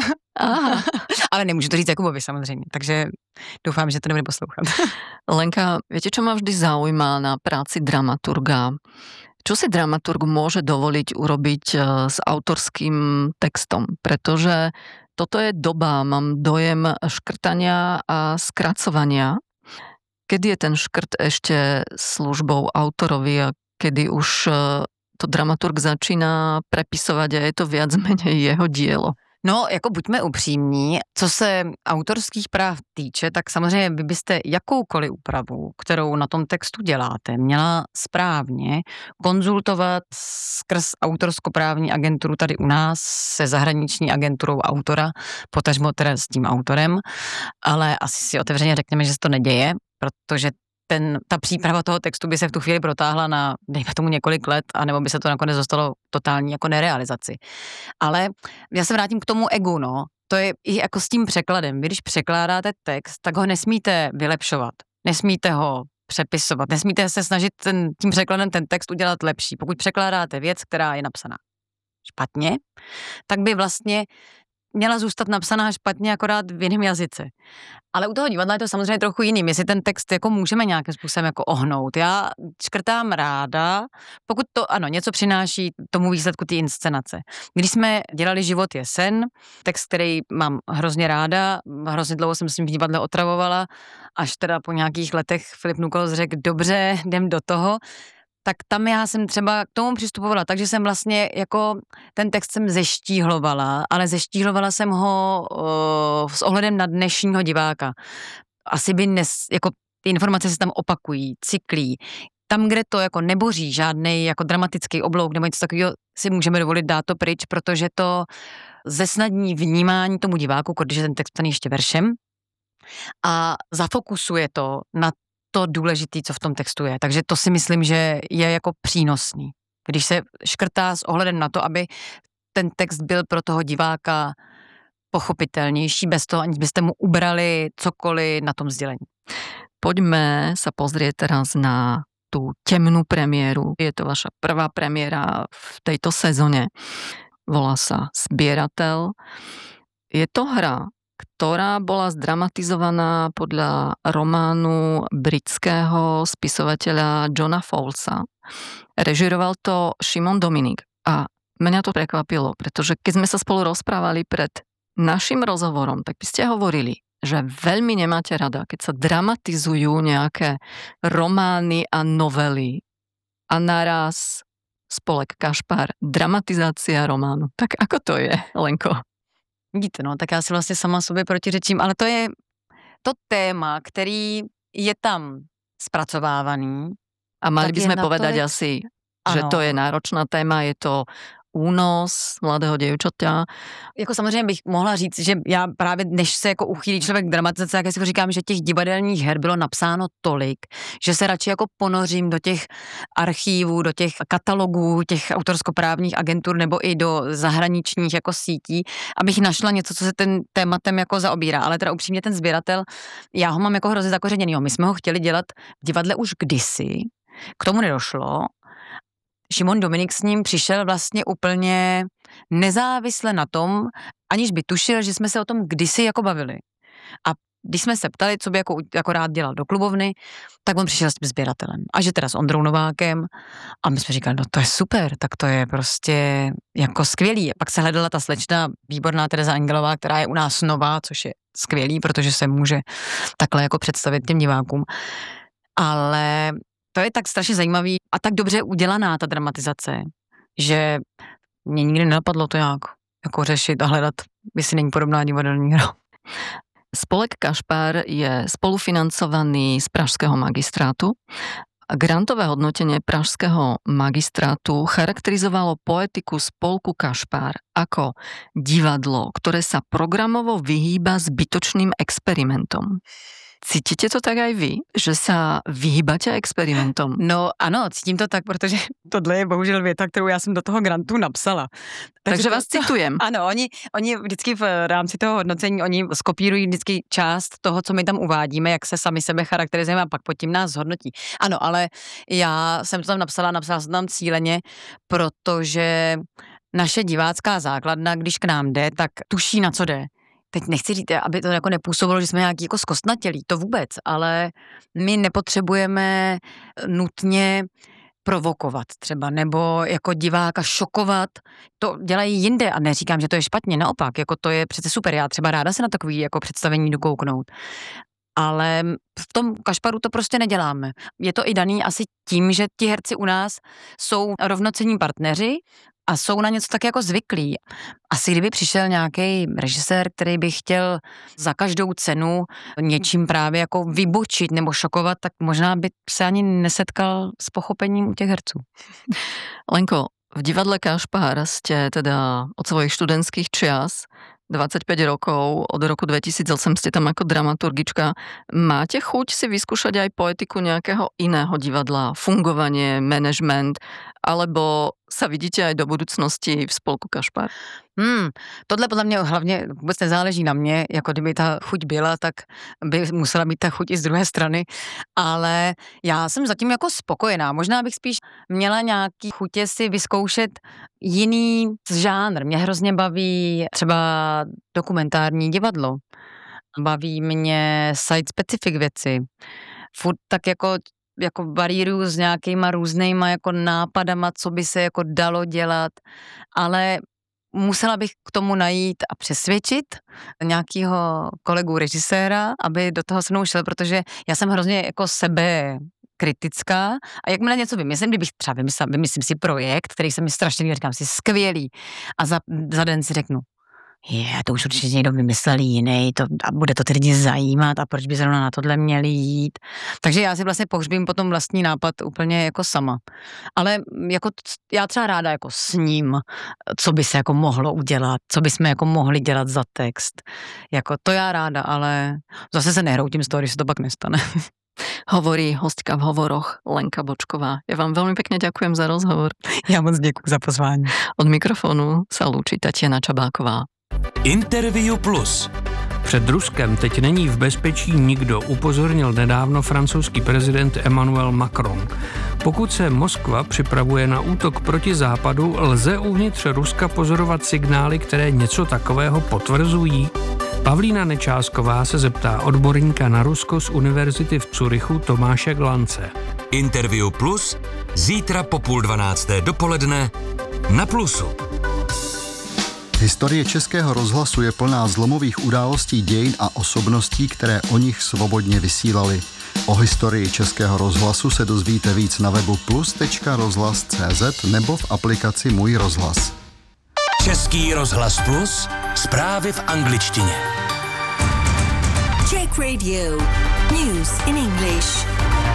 aha. Ale nemůžu to říct Jakubovi samozřejmě, takže doufám, že to nebude poslouchat. Lenka, viete, čo ma vždy zaujíma na práci dramaturga? Čo si dramaturg môže dovoliť urobiť s autorským textom? Pretože toto je doba, mám dojem škrtania a skracovania. Kedy je ten škrt ešte službou autorovi a kedy už to dramaturg začíná prepisovať a je to viac menej jeho dielo? No, jako buďme upřímní, co se autorských práv týče, tak samozřejmě vy byste jakoukoliv úpravu, kterou na tom textu děláte, měla správně konzultovat skrz autorskoprávní agenturu tady u nás se zahraniční agenturou autora, potažmo teda s tím autorem, ale asi si otevřeně řekněme, že se to neděje, protože ten, ta příprava toho textu by se v tu chvíli protáhla na, dejme tomu, několik let, anebo by se to nakonec dostalo totální jako nerealizaci. Ale já se vrátím k tomu egu, no. To je i jako s tím překladem. Vy, když překládáte text, tak ho nesmíte vylepšovat. Nesmíte ho přepisovat. Nesmíte se snažit ten, tím překladem ten text udělat lepší. Pokud překládáte věc, která je napsaná špatně, tak by vlastně měla zůstat napsaná špatně, akorát v jiném jazyce. Ale u toho divadla je to samozřejmě trochu jiný. My si ten text jako můžeme nějakým způsobem jako ohnout. Já škrtám ráda, pokud to, ano, něco přináší tomu výsledku té inscenace. Když jsme dělali Život je sen, text, který mám hrozně ráda, hrozně dlouho jsem s ním v divadle otravovala, až teda po nějakých letech Filip Nukos řekl, dobře, jdem do toho, tak tam já jsem třeba k tomu přistupovala, takže jsem vlastně jako ten text jsem zeštíhlovala, ale zeštíhlovala jsem ho uh, s ohledem na dnešního diváka. Asi by nes, jako ty informace se tam opakují, cyklí. Tam, kde to jako neboří žádnej jako dramatický oblouk nebo něco takového, si můžeme dovolit dát to pryč, protože to zesnadní vnímání tomu diváku, když je ten text psaný ještě veršem a zafokusuje to na to důležitý, co v tom textu je. Takže to si myslím, že je jako přínosný. Když se škrtá s ohledem na to, aby ten text byl pro toho diváka pochopitelnější, bez toho, aniž byste mu ubrali cokoliv na tom sdělení. Poďme sa pozrieť teraz na tú temnú premiéru. Je to vaša prvá premiéra v tejto sezóne. Volá sa Zbierateľ. Je to hra, ktorá bola zdramatizovaná podľa románu britského spisovateľa Johna Fowlesa. Režiroval to Šimon Dominik a mňa to prekvapilo, pretože keď sme sa spolu rozprávali pred našim rozhovorom, tak by ste hovorili, že veľmi nemáte rada, keď sa dramatizujú nejaké romány a novely a naraz spolek Kašpar, dramatizácia románu. Tak ako to je, Lenko? Vidíte, no, tak já si vlastně sama sobě protiřečím, ale to je to téma, který je tam spracovávaný. A mali by sme povedať natolik... asi, že ano. To je náročná téma, je to únos mladého děvčaťa. Jako samozřejmě bych mohla říct, že já právě než se jako uchýlí člověk k dramatizaci, tak já si říkám, že těch divadelních her bylo napsáno tolik, že se radši jako ponořím do těch archívů, do těch katalogů, těch autorskoprávních agentur nebo i do zahraničních jako sítí, abych našla něco, co se ten tématem jako zaobírá. Ale teda upřímně ten Zběratel, já ho mám jako hrozně zakořeněnýho. My jsme ho chtěli dělat v divadle už kdysi, k tomu nedošlo. Šimon Dominik s ním přišel vlastně úplně nezávisle na tom, aniž by tušil, že jsme se o tom kdysi jako bavili. A když jsme se ptali, co by jako, jako rád dělal do klubovny, tak on přišel s tím Zběratelem. A že teda s Ondrou Novákem. A my jsme říkali, no to je super, tak to je prostě jako skvělý. A pak se hledala ta slečna, výborná Tereza Angelová, která je u nás nová, což je skvělý, protože se může takhle jako představit těm divákům. Ale to je tak strašně zajímavý a tak dobře udělaná ta dramatizace, že mě nikdy nenapadlo to nějak jako řešit a hledat, jestli není podobná divadelní hra. Spolek Kašpar je spolufinancovaný z pražského magistrátu Grantové hodnotenie pražského magistrátu charakterizovalo poetiku spolku Kašpar ako divadlo, ktoré sa programovo vyhýba zbytočným experimentom. Cítíte to tak aj vy, že sa vyhýbate experimentom? No ano, cítím to tak, protože tohle je bohužel věta, kterou já jsem do toho grantu napsala. Takže, Takže to, vás citujem. Ano, oni, oni vždycky v rámci toho hodnocení, oni skopírují vždycky část toho, co my tam uvádíme, jak se sami sebe charakterizujeme a pak pod tím nás hodnotí. Ano, ale já jsem to tam napsala, napsala jsem tam cíleně, protože naše divácká základna, když k nám jde, tak tuší, na co jde. Teď nechci říct, aby to jako nepůsobilo, že jsme nějaký jako zkostnatělí, to vůbec, ale my nepotřebujeme nutně provokovat třeba, nebo jako diváka šokovat, to dělají jinde a neříkám, že to je špatně, naopak, jako to je přece super, já třeba ráda se na takový jako představení jdu kouknout. Ale v tom Kašparu to prostě neděláme. Je to i daný asi tím, že ti herci u nás jsou rovnocenní partneři a jsou na něco tak jako zvyklí. Asi kdyby přišel nějaký režisér, který by chtěl za každou cenu něčím právě jako vybočit nebo šokovat, tak možná by se ani nesetkal s pochopením u těch herců. Lenko, v divadle Kašpar ste teda od svojich študentských čias dvadsaťpäť rokov, od roku dvetisícosem ste tam ako dramaturgička. Máte chuť si vyskúšať aj poetiku nejakého iného divadla, fungovanie, management, alebo sa vidíte aj do budúcnosti v spolku Kašpar? Hmm, tohle podle mě hlavně vůbec nezáleží na mě, jako kdyby ta chuť byla, tak by musela být ta chuť i z druhé strany, ale já jsem zatím jako spokojená. Možná bych spíš měla nějaký chutě si vyzkoušet jiný žánr. Mě hrozně baví třeba dokumentární divadlo. Baví mě site-specific věci. Furt tak jako jako varíruju s nějakýma různýma jako nápadama, co by se jako dalo dělat, ale musela bych k tomu najít a přesvědčit nějakého kolegu režiséra, aby do toho se mnou šel, protože já jsem hrozně jako sebe kritická a jakmile něco vymyslím, kdybych třeba vymyslela, vymyslím si projekt, který se mi strašně líbí, říkám si skvělý a za, za den si řeknu, je, to už určitě někdo vymyslel jiný to, a bude to ty lidi zajímat a proč by zrovna na tohle měli jít. Takže já si vlastně pohřbím potom vlastní nápad úplně jako sama. Ale jako já třeba ráda jako s ním, co by se jako mohlo udělat, co by jsme jako mohli dělat za text. Jako to já ráda, ale zase se nehroutím z toho, když se to pak nestane. Hovorí hostka v hovoroch Lenka Bočková. Ja vám veľmi pekne ďakujem za rozhovor. Ja moc ďakujem za pozvání. Od mikrofonu sa lúči Tatiana Čabáková. Interview Plus. Před Ruskem teď není v bezpečí nikdo, upozornil nedávno francouzský prezident Emmanuel Macron. Pokud se Moskva připravuje na útok proti západu, lze uvnitř Ruska pozorovat signály, které něco takového potvrzují. Pavlína Nečásková se zeptá odborníka na Rusko z univerzity v Curychu Tomáše Glance. Interview Plus zítra po půl dvanácté dopoledne na Plusu. Historie Českého rozhlasu je plná zlomových událostí dějin a osobností, které o nich svobodně vysílali. O historii Českého rozhlasu se dozvíte víc na webu plus tečka rozhlas tečka cé zet nebo v aplikaci Můj rozhlas. Český rozhlas Plus, zprávy v angličtině. Czech Radio. News in English.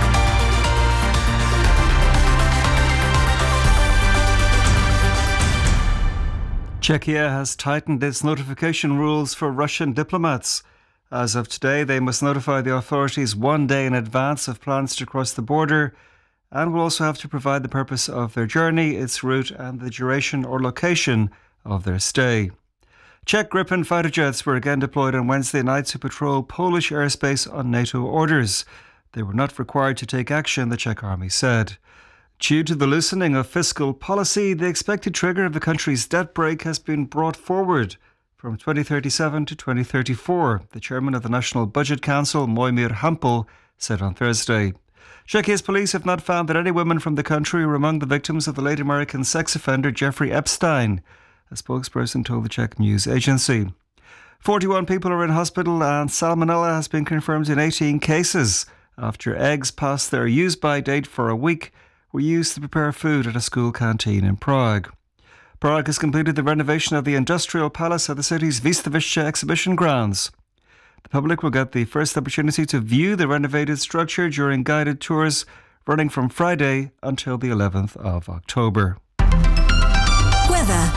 Czechia has tightened its notification rules for Russian diplomats. As of today, they must notify the authorities one day in advance of plans to cross the border and will also have to provide the purpose of their journey, its route and the duration or location of their stay. Czech Gripen fighter jets were again deployed on Wednesday night to patrol Polish airspace on NATO orders. They were not required to take action, the Czech army said. Due to the loosening of fiscal policy, the expected trigger of the country's debt brake has been brought forward from twenty thirty-seven to twenty thirty-four, the chairman of the National Budget Council, Mojmír Hampel, said on Thursday. Czechia's police have not found that any women from the country were among the victims of the late American sex offender Jeffrey Epstein, a spokesperson told the Czech news agency. forty-one people are in hospital and salmonella has been confirmed in eighteen cases after eggs past their use-by date for a week were used to prepare food at a school canteen in Prague. Prague has completed the renovation of the industrial palace at the city's Výstaviště exhibition grounds. The public will get the first opportunity to view the renovated structure during guided tours running from Friday until the eleventh of October. Weather.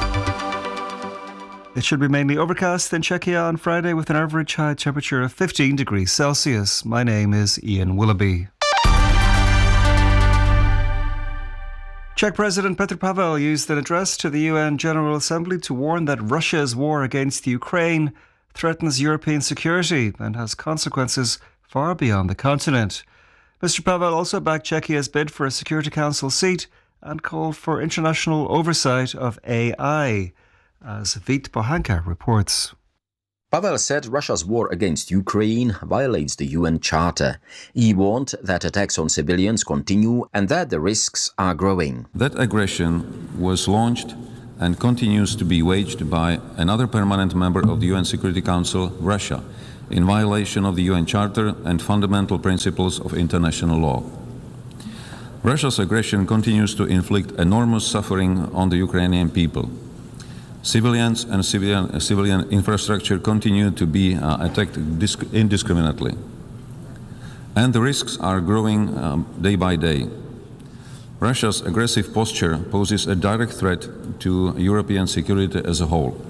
It should be mainly overcast in Czechia on Friday with an average high temperature of fifteen degrees Celsius. My name is Ian Willoughby. Czech President Petr Pavel used an address to the U N General Assembly to warn that Russia's war against Ukraine threatens European security and has consequences far beyond the continent. Mister Pavel also backed Czechia's bid for a Security Council seat and called for international oversight of A I, as Vít Pohanka reports. Pavel said Russia's war against Ukraine violates the U N Charter. He warned that attacks on civilians continue and that the risks are growing. That aggression was launched and continues to be waged by another permanent member of the U N Security Council, Russia, in violation of the U N Charter and fundamental principles of international law. Russia's aggression continues to inflict enormous suffering on the Ukrainian people. Civilians and civilian, civilian infrastructure continue to be uh, attacked disc- indiscriminately. And the risks are growing um, day by day. Russia's aggressive posture poses a direct threat to European security as a whole.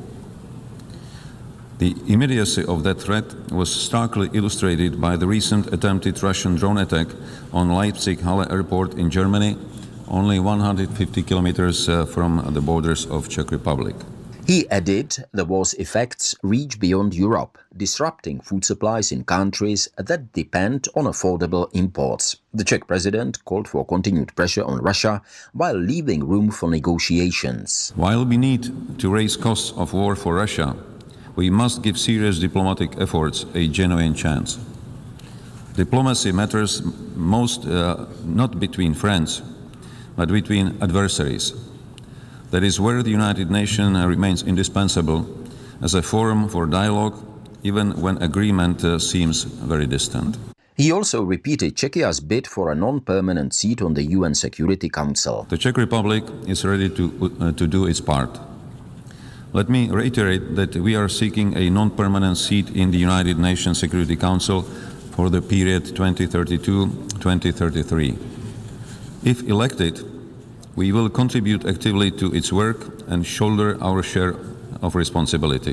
The immediacy of that threat was starkly illustrated by the recent attempted Russian drone attack on Leipzig-Halle Airport in Germany, only one hundred fifty kilometers uh, from the borders of Czech Republic. He added the war's effects reach beyond Europe, disrupting food supplies in countries that depend on affordable imports. The Czech president called for continued pressure on Russia while leaving room for negotiations. While we need to raise costs of war for Russia, we must give serious diplomatic efforts a genuine chance. Diplomacy matters most uh, not between friends, but between adversaries. That is where the United Nations remains indispensable as a forum for dialogue, even when agreement uh, seems very distant. He also repeated Czechia's bid for a non-permanent seat on the U N Security Council. The Czech Republic is ready to, uh, to do its part. Let me reiterate that we are seeking a non-permanent seat in the United Nations Security Council for the period twenty thirty-two to twenty thirty-three. If elected, we will contribute actively to its work and shoulder our share of responsibility.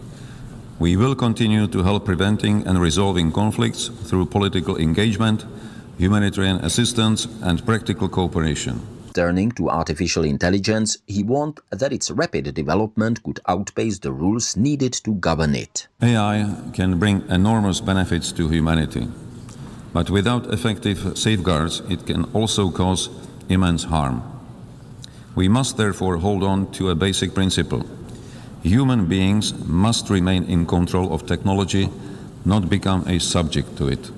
We will continue to help preventing and resolving conflicts through political engagement, humanitarian assistance, and practical cooperation. Turning to artificial intelligence, he warned that its rapid development could outpace the rules needed to govern it. A I can bring enormous benefits to humanity, but without effective safeguards, it can also cause immense harm. We must therefore hold on to a basic principle. Human beings must remain in control of technology, not become a subject to it.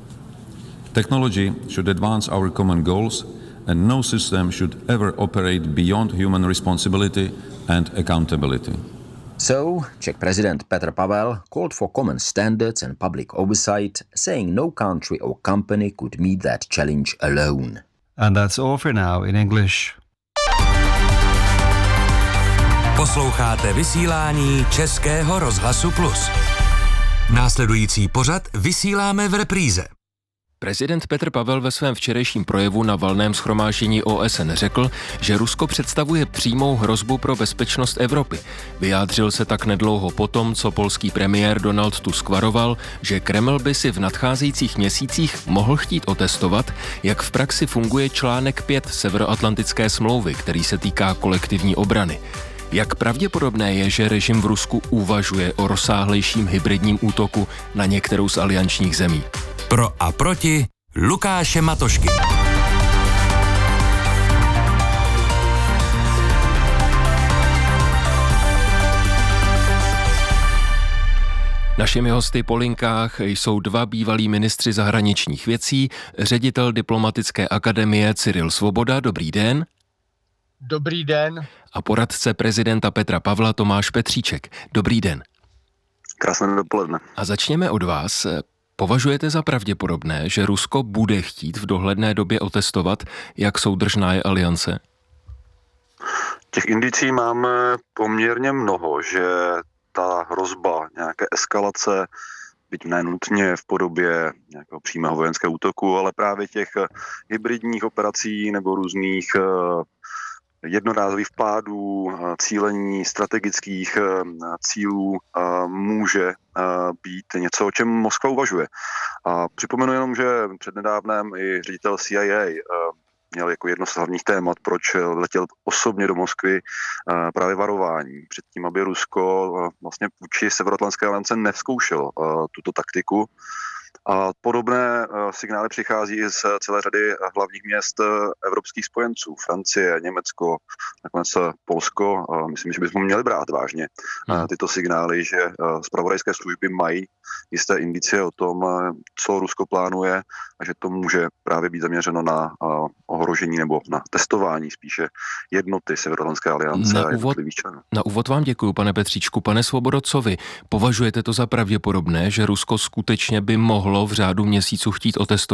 Technology should advance our common goals, and no system should ever operate beyond human responsibility and accountability. So, Czech President Petr Pavel called for common standards and public oversight, saying no country or company could meet that challenge alone. And that's all for now in English. Posloucháte vysílání Českého rozhlasu Plus. Následující pořad vysíláme v repríze. Prezident Petr Pavel ve svém včerejším projevu na valném shromáždění O S N řekl, že Rusko představuje přímou hrozbu pro bezpečnost Evropy. Vyjádřil se tak nedlouho potom, co polský premiér Donald Tusk varoval, že Kreml by si v nadcházejících měsících mohl chtít otestovat, jak v praxi funguje článek pět Severoatlantické smlouvy, který se týká kolektivní obrany. Jak pravděpodobné je, že režim v Rusku uvažuje o rozsáhlejším hybridním útoku na některou z aliančních zemí? Pro a proti Lukáše Matošky. Našimi hosty po linkách jsou dva bývalí ministři zahraničních věcí, ředitel diplomatické akademie Cyril Svoboda. Dobrý den. Dobrý den. A poradce prezidenta Petra Pavla Tomáš Petříček. Dobrý den. Krásné dopoledne. A začněme od vás. Považujete za pravděpodobné, že Rusko bude chtít v dohledné době otestovat, jak soudržná je aliance? Těch indicí máme poměrně mnoho, že ta hrozba nějaké eskalace byť ne nutně v podobě nějakého přímého vojenského útoku, ale právě těch hybridních operací nebo různých jednorázových vpádů, cílení strategických cílů může být něco, o čem Moskva uvažuje. A připomenu jenom, že přednedávnem i ředitel C I A měl jako jedno z hlavních témat, proč letěl osobně do Moskvy, právě varování před tím, aby Rusko vlastně vůči Severoatlantské aliance nevzkoušelo tuto taktiku. A podobné signály přichází i z celé řady hlavních měst evropských spojenců. Francie, Německo, nakonec Polsko. Myslím, že bychom měli brát vážně tyto signály, že zpravodajské služby mají jisté indicie o tom, co Rusko plánuje a že to může právě být zaměřeno na ohrožení nebo na testování spíše jednoty Severoatlantské aliance na a úvod, jednotlivých členů. Na úvod vám děkuji, pane Petříčku. Pane Svobodocovi, považujete to za pravděpodobné, že Rusko skutečně by mohlo v řádu měsíců chtít otestovat